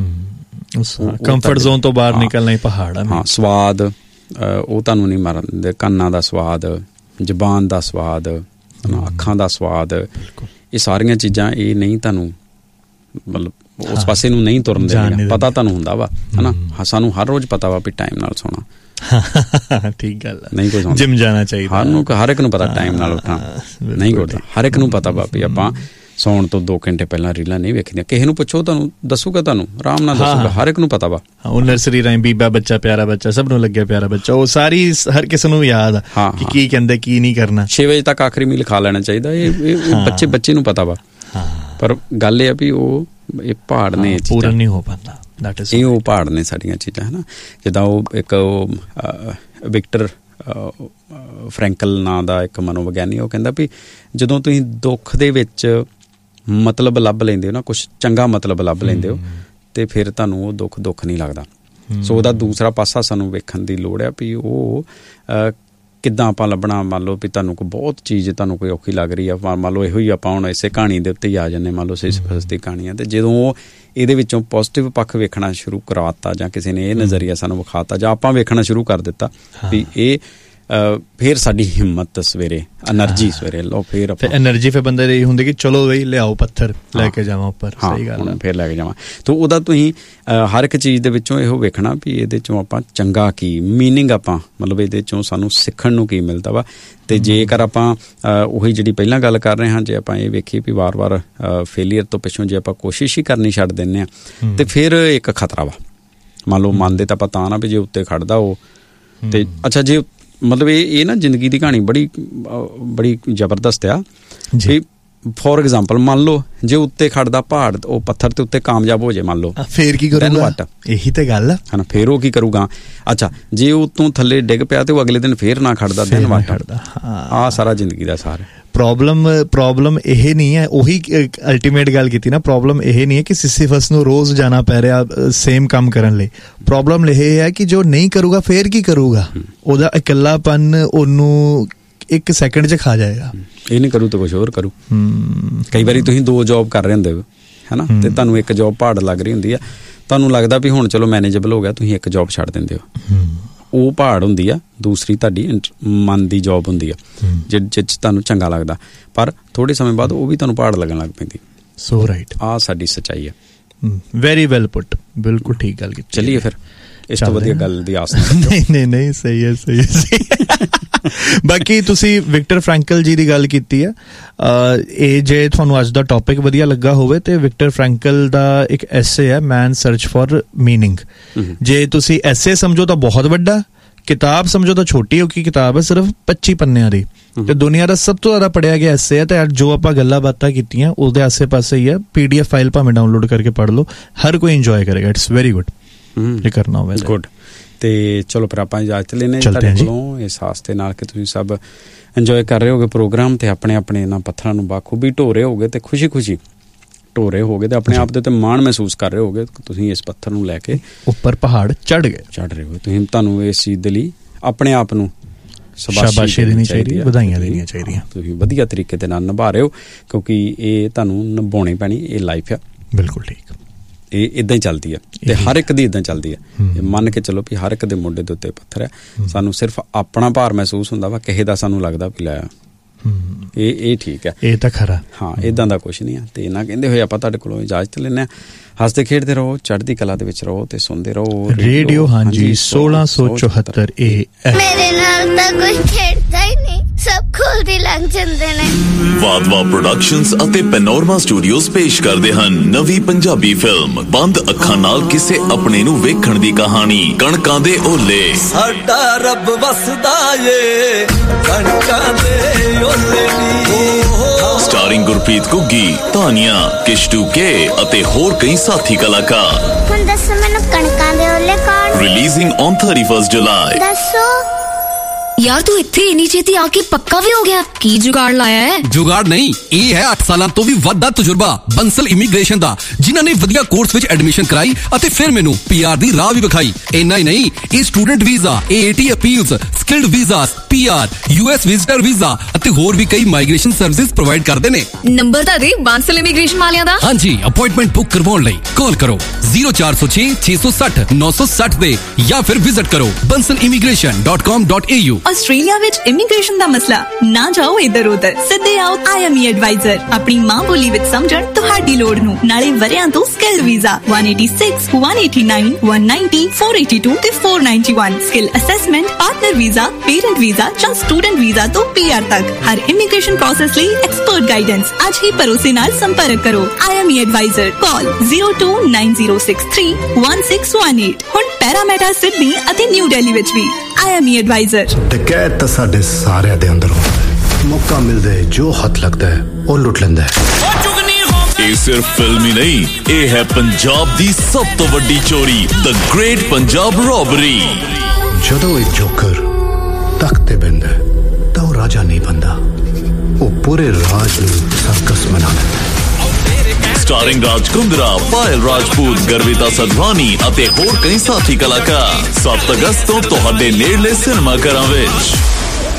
Speaker 3: ਕੰਫਰਟ ਜ਼ੋਨ ਤੋਂ ਬਾਹਰ ਨਿਕਲਣਾ ਹੀ ਪਹਾੜ ਆ।
Speaker 2: ਹਾਂ, ਸਵਾਦ ਉਹ ਤੁਹਾਨੂੰ ਨਹੀਂ ਮਾਰਨ, ਕੰਨਾਂ ਦਾ ਸਵਾਦ, ਜ਼ੁਬਾਨ ਦਾ ਸਵਾਦ, ਅੱਖਾਂ ਦਾ ਸਵਾਦ, ਇਹ ਸਾਰੀਆਂ ਚੀਜ਼ਾਂ ਇਹ ਨਹੀਂ ਤੁਹਾਨੂੰ ਮਤਲਬ ਉਸ ਪਾਸੇ ਨੂੰ ਨਹੀਂ ਤੁਰਨ ਦੇਣੀਆਂ। ਪਤਾ ਤੁਹਾਨੂੰ ਹੁੰਦਾ ਵਾ ਹਨਾ, ਸਾਨੂੰ ਹਰ ਰੋਜ਼ ਪਤਾ ਵਾ ਵੀ ਟਾਈਮ ਨਾਲ ਸੋਣਾ।
Speaker 3: ਠੀਕ ਗੱਲ ਆ,
Speaker 2: ਨਹੀਂ ਕੋਈ
Speaker 3: ਜਿਮ ਜਾਣਾ ਚਾਹੀਦਾ,
Speaker 2: ਹਰ ਇੱਕ ਨੂੰ ਪਤਾ ਟਾਈਮ ਨਾਲ ਉੱਠਣਾ ਨਹੀਂ ਕੋਈ, ਹਰ ਇੱਕ ਨੂੰ ਪਤਾ ਵਾ ਵੀ ਆਪਾਂ ਸੌਣ ਤੋਂ 2 ਘੰਟੇ ਪਹਿਲਾਂ ਰੀਲਾਂ ਨਹੀਂ ਵੇਖਦੀਆਂ। ਕਿਸੇ ਨੂੰ ਪੁੱਛੋ ਤੁਹਾਨੂੰ ਦੱਸੂਗਾ, ਤੁਹਾਨੂੰ ਆਰਾਮ ਨਾਲ ਦੱਸੂਗਾ, ਹਰ ਇੱਕ ਨੂੰ ਪਤਾ ਵਾ।
Speaker 3: ਉਹ ਨਰਸਰੀ ਰਾਹੀਂ ਬੀਬਾ ਬੱਚਾ ਪਿਆਰਾ ਬੱਚਾ ਸਭ ਨੂੰ ਲੱਗਿਆ ਪਿਆਰਾ ਬੱਚਾ, ਉਹ ਸਾਰੀ ਹਰ ਕਿਸੇ ਨੂੰ ਯਾਦ ਆ ਕਿ ਕੀ ਕਹਿੰਦੇ ਕੀ ਨਹੀਂ ਕਰਨਾ। 6 ਵਜੇ ਤੱਕ ਆਖਰੀ ਮੀਲ ਖਾ ਲੈਣਾ ਚਾਹੀਦਾ, ਇਹ ਬੱਚੇ ਨੂੰ ਪਤਾ ਵਾ। ਪਰ ਗੱਲ ਇਹ ਆ ਵੀ ਇਹ ਪਹਾੜ ਨੇ, ਪੂਰਨ ਨਹੀਂ ਹੋ ਪਾਉਂਦਾ, ਇਹ ਉਹ ਪਹਾੜ ਨੇ ਸਾਡੀਆਂ ਚੀਜ਼ਾਂ ਹਨਾ। ਜਿੱਦਾਂ ਉਹ ਇੱਕ ਵਿਕਟਰ ਫਰੈਂਕਲ ਨਾਂ ਦਾ ਇੱਕ ਮਨੋਵਿਗਿਆਨੀ, ਉਹ ਕਹਿੰਦਾ ਵੀ ਜਦੋਂ ਤੁਸੀਂ ਦੁੱਖ ਦੇ ਵਿੱਚ ਮਤਲਬ ਲੱਭ ਲੈਂਦੇ ਹੋ ਨਾ, ਕੁਛ ਚੰਗਾ ਮਤਲਬ ਲੱਭ ਲੈਂਦੇ ਹੋ, ਤੇ ਫਿਰ ਤੁਹਾਨੂੰ ਉਹ ਦੁੱਖ ਨਹੀਂ ਲੱਗਦਾ। ਸੋ ਉਹਦਾ ਦੂਸਰਾ ਪਾਸਾ ਸਾਨੂੰ ਵੇਖਣ ਦੀ ਲੋੜ ਆ ਵੀ ਉਹ ਕਿੱਦਾਂ ਆਪਾਂ ਲੱਭਣਾ। ਮੰਨ ਲਓ ਵੀ ਤੁਹਾਨੂੰ ਕੋਈ ਬਹੁਤ ਚੀਜ਼ ਤੁਹਾਨੂੰ ਕੋਈ ਔਖੀ ਲੱਗ ਰਹੀ ਆ, ਮੰਨ ਲਓ ਇਹੋ ਹੀ ਆਪਾਂ ਹੁਣ ਇਸੇ ਕਹਾਣੀ ਦੇ ਉੱਤੇ ਹੀ ਆ ਜਾਂਦੇ, ਮੰਨ ਲਓ ਸਿਸਿਫਸ ਦੀ ਕਹਾਣੀ ਆ, ਤੇ ਜਦੋਂ ਉਹ ਇਹਦੇ ਵਿੱਚੋਂ ਪੋਜ਼ਿਟਿਵ ਪੱਖ ਵੇਖਣਾ ਸ਼ੁਰੂ ਕਰਾਤਾ, ਜਾਂ ਕਿਸੇ ਨੇ ਇਹ ਨਜ਼ਰੀਆ ਸਾਨੂੰ ਵਿਖਾਤਾ, ਜਾਂ ਆਪਾਂ ਵੇਖਣਾ ਸ਼ੁਰੂ ਕਰ ਦਿੱਤਾ ਵੀ ਇਹ ਫਿਰ ਸਾਡੀ ਹਿੰਮਤ ਸਵੇਰੇ એનર્ਜੀ ਸਵੇਰੇ ਲਓ, ਫਿਰ એનર્ਜੀ ਫਿਰ ਬੰਦੇ ਦੀ ਹੁੰਦੀ ਕਿ ਚਲੋ ਬਈ ਲਿਆਓ ਪੱਥਰ ਲੈ ਕੇ ਜਾਵਾਂ ਉੱਪਰ। ਸਹੀ ਗੱਲ ਹੈ, ਫਿਰ ਲੈ ਕੇ ਜਾਵਾਂ। ਤਾਂ ਉਹਦਾ ਤੁਸੀਂ ਹਰ ਇੱਕ ਚੀਜ਼ ਦੇ ਵਿੱਚੋਂ ਇਹੋ ਵੇਖਣਾ ਵੀ ਇਹਦੇ ਚੋਂ ਆਪਾਂ ਚੰਗਾ ਕੀ ਮੀਨਿੰਗ, ਆਪਾਂ ਮਤਲਬ ਇਹਦੇ ਚੋਂ ਸਾਨੂੰ ਸਿੱਖਣ ਨੂੰ ਕੀ ਮਿਲਦਾ ਵਾ। ਤੇ ਜੇਕਰ ਆਪਾਂ ਉਹੀ ਜਿਹੜੀ ਪਹਿਲਾਂ ਗੱਲ ਕਰ ਰਹੇ ਹਾਂ, ਜੇ ਆਪਾਂ ਇਹ ਵੇਖੀਏ ਵੀ ਵਾਰ-ਵਾਰ ਫੇਲੀਅਰ ਤੋਂ ਪਿੱਛੋਂ ਜੇ ਆਪਾਂ ਕੋਸ਼ਿਸ਼ ਹੀ ਕਰਨੀ ਛੱਡ ਦਿੰਦੇ ਹਾਂ, ਤੇ ਫਿਰ ਇੱਕ ਖਤਰਾ ਵਾ। ਮੰਨ ਲਓ ਮੰਨਦੇ ਤਾਂ ਆਪਾਂ ਤਾਂ ਨਾ ਵੀ ਜੇ ਉੱਤੇ ਖੜਦਾ ਉਹ, ਤੇ ਅੱਛਾ ਜੇ ਮਤਲਬ ਇਹ ਨਾ ਜ਼ਿੰਦਗੀ ਦੀ ਕਹਾਣੀ ਬੜੀ ਜ਼ਬਰਦਸਤ ਆ। ਫੋਰ ਐਗਜ਼ਾਮਪਲ ਮੰਨ ਲਓ ਜੇ ਉੱਤੇ ਖੜਦਾ ਪਹਾੜ, ਉਹ ਪੱਥਰ ਤੇ ਉੱਤੇ ਕਾਮਯਾਬ ਹੋ ਜਾਏ, ਮੰਨ ਲਓ, ਫੇਰ ਕੀ ਕਰੂਗਾ? ਇਹੀ ਤੇ ਗੱਲ ਹੈ ਨਾ, ਫੇਰ ਉਹ ਕੀ ਕਰੂਗਾ? ਅੱਛਾ ਜੇ ਉਹ ਤੋਂ ਥੱਲੇ ਡਿੱਗ ਪਿਆ ਤੇ ਉਹ ਅਗਲੇ ਦਿਨ ਫੇਰ ਨਾ ਖੜਦਾ, ਦਿਨ ਵਾਟ ਖੜਦਾ। ਆਹ ਸਾਰਾ ਜ਼ਿੰਦਗੀ ਦਾ ਸਾਰ। ਪ੍ਰੋਬਲਮ ਇਹ ਨਹੀਂ ਹੈ, ਉਹੀ ਅਲਟੀਮੇਟ ਗੱਲ ਕੀਤੀ ਨਾ, ਪ੍ਰੋਬਲਮ ਇਹ ਨਹੀਂ ਹੈ ਕਿ ਸਿਸਿਫਸ ਨੂੰ ਰੋਜ਼ ਜਾਣਾ ਪੈ ਰਿਹਾ ਸੇਮ ਕੰਮ ਕਰਨ ਲਈ। ਪ੍ਰੋਬਲਮ ਇਹ ਹੈ ਕਿ ਜੋ ਨਹੀਂ ਕਰੂਗਾ ਫੇਰ ਕੀ ਕਰੂਗਾ? ਉਹਦਾ ਇਕੱਲਾਪਨ ਉਹਨੂੰ 1 ਸੈਕਿੰਡ 'ਚ ਖਾ ਜਾਏਗਾ। ਇਹ ਨਹੀਂ ਕਰੂ ਤਾਂ ਕੁਛ ਹੋਰ ਕਰੂ। ਕਈ ਵਾਰੀ ਤੁਸੀਂ 2 ਜੋਬ ਕਰ ਰਹੇ ਹੁੰਦੇ ਹੋ ਹੈ ਨਾ, ਤੇ ਤੁਹਾਨੂੰ ਇੱਕ ਜੋਬ ਪਹਾੜ ਲੱਗ ਰਹੀ ਹੁੰਦੀ ਆ, ਤੁਹਾਨੂੰ ਲੱਗਦਾ ਵੀ ਹੁਣ ਚਲੋ ਮੈਨੇਜੇਬਲ ਹੋ ਗਿਆ, ਤੁਸੀਂ ਇੱਕ ਜੋਬ ਛੱਡ ਦਿੰਦੇ ਹੋ, ਉਹ ਪਹਾੜ ਹੁੰਦੀ ਆ। ਦੂਸਰੀ ਤੁਹਾਡੀ ਮਨ ਦੀ ਜੋਬ ਹੁੰਦੀ ਆ, ਜਿਹ 'ਚ ਤੁਹਾਨੂੰ ਚੰਗਾ ਲੱਗਦਾ, ਪਰ ਥੋੜੇ ਸਮੇਂ ਬਾਅਦ ਉਹ ਵੀ ਤੁਹਾਨੂੰ ਪਹਾੜ ਲੱਗਣ ਲੱਗ ਪੈਂਦੀ। ਸੋ ਰਾਈਟ, ਆਹ ਸਾਡੀ ਸੱਚਾਈ ਆ। ਵੈਰੀ ਵੈਲ ਪੁੱਟ, ਬਿਲਕੁਲ ਠੀਕ ਗੱਲ ਕੀਤੀ। ਚਲੀਏ ਫਿਰ, ਇਸ ਤੋਂ ਵਧੀਆ ਗੱਲ ਦੀ ਆਸ ਨਹੀਂ। ਸਹੀ ਹੈ। ਬਾਕੀ ਤੁਸੀਂ ਵਿਕਟਰ ਫਰੈਂਕਲ ਜੀ ਦੀ ਗੱਲ ਕੀਤੀ ਆ, ਇਹ ਜੇ ਤੁਹਾਨੂੰ ਅੱਜ ਦਾ ਟੌਪਿਕ ਵਧੀਆ ਲੱਗਾ ਹੋਵੇ ਤੇ ਵਿਕਟਰ ਫਰੈਂਕਲ ਦਾ ਇੱਕ ਐਸੇ ਹੈ, ਮੈਨ ਸਰਚ ਫॉर ਮੀਨਿੰਗ। ਜੇ ਤੁਸੀਂ ਐਸੇ ਸਮਝੋ ਤਾਂ ਬਹੁਤ ਵੱਡਾ, ਕਿਤਾਬ ਸਮਝੋ ਤਾਂ ਛੋਟੀ ਹੋ, ਕਿ ਕਿਤਾਬ ਹੈ ਸਿਰਫ 25 ਪੰਨਿਆਂ ਦੀ, ਤੇ ਦੁਨੀਆ ਦਾ ਸਭ ਤੋਂ ਜ਼ਿਆਦਾ ਪੜਿਆ ਗਿਆ ਐਸੇ ਹੈ। ਤੇ ਜੋ ਆਪਾਂ ਗੱਲਾਂ ਬਾਤਾਂ ਕੀਤੀਆਂ ਉਹਦੇ ਆਸੇ ਪਾਸੇ ਹੀ ਹੈ। PDF ਫਾਈਲ ਭਾਵੇਂ ਡਾਊਨਲੋਡ ਕਰਕੇ ਪੜ੍ਹ ਲਓ, ਹਰ ਕੋਈ ਇੰਜੋਏ ਕਰੇਗਾ। ਇਟਸ ਵੈਰੀ ਗੁੱਡ ਜੇ ਕਰਨਾ ਹੋਵੇ। ਗੁੱਡ। ਤੇ ਚਲੋ ਫਿਰ ਆਪਾਂ ਇਜਾਜ਼ਤ ਲੈਣੇ ਤੁਹਾਡੇ ਕੋਲੋਂ, ਇਸ ਆਸ ਦੇ ਨਾਲ ਕਿ ਤੁਸੀਂ ਸਭ ਇੰਜੋਏ ਕਰ ਰਹੇ ਹੋਗੇ ਪ੍ਰੋਗਰਾਮ, ਤੇ ਆਪਣੇ ਇਹਨਾਂ ਪੱਥਰਾਂ ਨੂੰ ਬਾਖੂਬੀ ਢੋ ਰਹੇ ਹੋਗੇ, ਤੇ ਖੁਸ਼ੀ ਢੋ ਰਹੇ ਹੋਗੇ, ਤੇ ਆਪਣੇ ਆਪ ਦੇ ਉੱਤੇ ਮਾਣ ਮਹਿਸੂਸ ਕਰ ਰਹੇ ਹੋਗੇ। ਤੁਸੀਂ ਇਸ ਪੱਥਰ ਨੂੰ ਲੈ ਕੇ ਉੱਪਰ ਪਹਾੜ ਚੜ੍ਹ ਰਹੇ ਹੋ। ਤੁਹਾਨੂੰ ਇਸ ਚੀਜ਼ ਦੇ ਲਈ ਆਪਣੇ ਆਪ ਨੂੰ ਸ਼ਾਬਾਸ਼ੀ ਦੇਣੀ ਚਾਹੀਦੀ, ਵਧਾਈਆਂ ਦੇਣੀਆਂ ਚਾਹੀਦੀਆਂ। ਤੁਸੀਂ ਵਧੀਆ ਤਰੀਕੇ ਦੇ ਨਾਲ ਨਿਭਾ ਰਹੇ ਹੋ, ਕਿਉਂਕਿ ਇਹ ਤੁਹਾਨੂੰ ਨਿਭਾਉਣੀ ਪੈਣੀ, ਇਹ ਲਾਈਫ ਆ। ਬਿਲਕੁਲ ਠੀਕ। ਇਹ ਇੱਦਾਂ ਹੀ ਚੱਲਦੀ ਆ, ਤੇ ਹਰ ਇੱਕ ਦੀ ਇੱਦਾਂ ਚੱਲਦੀ ਆ। ਮੰਨ ਕੇ ਚਲੋ ਵੀ ਹਰ ਇੱਕ ਦੇ ਮੋਢੇ ਦੇ ਉੱਤੇ ਪੱਥਰ ਹੈ। ਸਾਨੂੰ ਸਿਰਫ ਆਪਣਾ ਭਾਰ ਮਹਿਸੂਸ ਹੁੰਦਾ ਵਾ, ਕਿਸੇ ਦਾ ਸਾਨੂੰ ਲੱਗਦਾ ਵੀ ਲੈ ਇਹ ਠੀਕ ਹੈ, ਇਹ ਤਾਂ ਖਰਾ। ਹਾਂ, ਇੱਦਾਂ ਦਾ ਕੁਛ ਨਹੀਂ ਆ। ਤੇ ਇਹਨਾਂ ਕਹਿੰਦੇ ਹੋਏ ਆਪਾਂ ਤੁਹਾਡੇ ਕੋਲੋਂ ਇਜਾਜ਼ਤ ਲੈਂਦੇ ਹਾਂ। ਹੱਸਦੇ ਖੇਡਦੇ ਰਹੋ, ਚੜ੍ਹਦੀ ਕਲਾ ਦੇ ਵਿੱਚ ਰਹੋ, ਤੇ ਸੁਣਦੇ ਰਹੋ ਰੇਡੀਓ ਹਾਂਜੀ 1674 AM। ਮੇਰੇ ਨਾਲ ਤਾਂ ਕੋਈ ਖੇਡਦਾ ਹੀ ਨਹੀਂ, ਸਭ ਖੁੱਲਦੀ ਲੰਘ ਜਾਂਦੇ ਨੇ। ਵਾਦਵਾ ਪ੍ਰੋਡਕਸ਼ਨਸ ਅਤੇ ਪੈਨੋਰਮਾ ਸਟੂਡੀਓਜ਼ ਪੇਸ਼ ਕਰਦੇ ਹਨ ਨਵੀਂ ਪੰਜਾਬੀ ਫਿਲਮ ਬੰਦ ਅੱਖਾਂ ਨਾਲ ਕਿਸੇ ਆਪਣੇ ਨੂੰ ਵੇਖਣ ਦੀ ਕਹਾਣੀ, ਕਣਕਾਂ ਦੇ ਓਲੇ। ਸਾਡਾ ਰੱਬ ਵਸਦਾ ਏ ਕਣਕਾਂ ਦੇ ਓਲੇ ਨੀ।
Speaker 4: ਸਟਾਰਿੰਗ ਗੁਰਪ੍ਰੀਤ ਘੁੱਗੀ, ਤਾਨੀਆ, ਕਿਸ਼ਟੂ ਕੇ ਅਤੇ ਹੋਰ ਕਈ ਸਾਥੀ ਕਲਾਕਾਰ।
Speaker 5: ਹੁਣ ਦੱਸੋ ਮੈਨੂੰ ਕਣਕਾਂ ਦੇ ਓਲੇ ਕੌਣ?
Speaker 4: ਰਿਲੀਜ਼ਿੰਗ ਔਨ 31 ਜੁਲਾਈ।
Speaker 5: ਦੱਸੋ
Speaker 6: ਯਾਰ ਤੂੰ ਇੱਥੇ ਇੰਨੀ ਛੇਤੀ ਆ ਕੇ ਪੱਕਾ ਵੀ ਹੋ ਗਿਆ, ਕੀ ਜੁਗਾੜ ਲਾਇਆ ਹੈ?
Speaker 7: ਜੁਗਾੜ ਨਹੀਂ, ਇਹ ਹੈ 8 ਸਾਲਾਂ ਤੋਂ ਵੀ ਵੱਧ ਦਾ ਤਜਰਬਾ ਬੰਸਲ ਇਮੀਗ੍ਰੇਸ਼ਨ ਦਾ, ਜਿਨ੍ਹਾਂ ਨੇ ਵਧੀਆ ਕੋਰਸ ਵਿੱਚ ਐਡਮਿਸ਼ਨ ਕਰਾਈ ਅਤੇ ਫਿਰ ਮੈਨੂੰ PR ਦੀ ਰਾਹ ਵੀ ਵਿਖਾਈ। ਇੰਨਾ ਹੀ ਨਹੀਂ, ਇਹ student visa, AAT appeals, skilled visas, PR, US visitor visa ਅਤੇ ਹੋਰ ਵੀ ਕਈ ਮਾਈਗ੍ਰੇਸ਼ਨ ਸਰਵਿਸਿਜ਼ ਪ੍ਰੋਵਾਈਡ ਕਰਦੇ ਨੇ।
Speaker 6: ਨੰਬਰ ਤਾਂ ਦੇ ਬੰਸਲ ਇਮੀਗ੍ਰੇਸ਼ਨ ਵਾਲਿਆਂ ਦਾ।
Speaker 7: ਹਾਂਜੀ, ਅਪਾਇੰਟਮੈਂਟ ਬੁੱਕ ਕਰਵਾਉਣ ਲਈ ਕਾਲ ਕਰੋ 0406 660 960 ਤੇ ਜਾਂ ਫਿਰ ਵਿਜ਼ਿਟ ਕਰੋ bansalimigration.com.au।
Speaker 8: ਆਸਟ੍ਰੇਲੀਆ ਵਿੱਚ ਇਮੀਗ੍ਰੇਸ਼ਨ ਦਾ ਮਸਲਾ ਨਾ ਜਾਓ ਇੱਧਰ ਉੱਧਰ, ਸਿੱਧੇ ਆਓ IME ਐਡਵਾਈਜ਼ਰ। ਆਪਣੀ ਮਾਂ ਬੋਲੀ ਵਿੱਚ ਸਮਝਣ ਤੁਹਾਡੀ ਲੋੜ ਨੂੰ, ਨਾਲੇ ਵਰਿਆਂ ਤੋਂ ਸਕਿਲ ਵੀਜ਼ਾ 186, 189, 190, 482 ਤੇ 491, skill assessment, partner visa, parent visa ਜਾਂ ਸਟੂਡੈਂਟ ਵੀਜ਼ਾ ਤੋਂ PR ਤੱਕ ਹਰ ਇਮੀਗ੍ਰੇਸ਼ਨ ਪ੍ਰੋਸੈਸ ਲਈ ਐਕਸਪਰਟ ਗਾਈਡੈਂਸ। ਅੱਜ ਹੀ ਭਰੋਸੇ ਨਾਲ ਸੰਪਰਕ ਕਰੋ IME ਐਡਵਾਈਜ਼ਰ। ਕਾਲ 0290631618। ਹੁਣ ਪੈਰਾਮੀਟਰ ਸਿਡਨੀ ਅਤੇ ਨਿਊ ਦਿੱਲੀ ਵਿੱਚ ਵੀ IME ਐਡਵਾਈਜ਼ਰ।
Speaker 9: ਡਕੈਤ ਤਾਂ ਸਾਡੇ ਸਾਰਿਆਂ ਦੇ ਅੰਦਰ ਹੁੰਦਾ ਹੈ, ਮੌਕਾ ਮਿਲਦਾ ਹੈ ਜੋ ਹੱਥ ਲੱਗਦਾ ਹੈ ਉਹ ਲੁੱਟ ਲੈਂਦਾ ਹੈ।
Speaker 4: ਇਹ ਸਿਰਫ ਫਿਲਮ ਹੀ ਨਹੀਂ, ਇਹ ਹੈ ਪੰਜਾਬ ਦੀ ਸਭ ਤੋਂ ਵੱਡੀ ਚੋਰੀ, ਦ ਗ੍ਰੇਟ ਪੰਜਾਬ ਰੋਬਰੀ।
Speaker 9: ਜਦੋਂ ਇੱਕ ਜੋਕਰ ਤਖਤ ਤੇ ਬਹਿੰਦਾ ਤਾਂ ਉਹ ਰਾਜਾ ਨਹੀਂ ਬਣਦਾ, ਉਹ ਪੂਰੇ ਰਾਜ ਨੂੰ ਸਰਕਸ ਬਣਾ ਲੈਂਦਾ।
Speaker 4: ਸਟਾਰਿੰਗ ਰਾਜ ਕੁੰਦਰਾ, ਪਾਇਲ ਰਾਜਪੂਤ, ਗਰਵਿਤਾ ਸਦਵਾਨੀ ਅਤੇ ਹੋਰ ਕਈ ਸਾਥੀ ਕਲਾਕਾਰ 7 ਅਗਸਤ ਤੋਂ ਤੁਹਾਡੇ ਨੇੜਲੇ ਸਿਨੇਮਾ ਘਰਾਂ ਵਿੱਚ।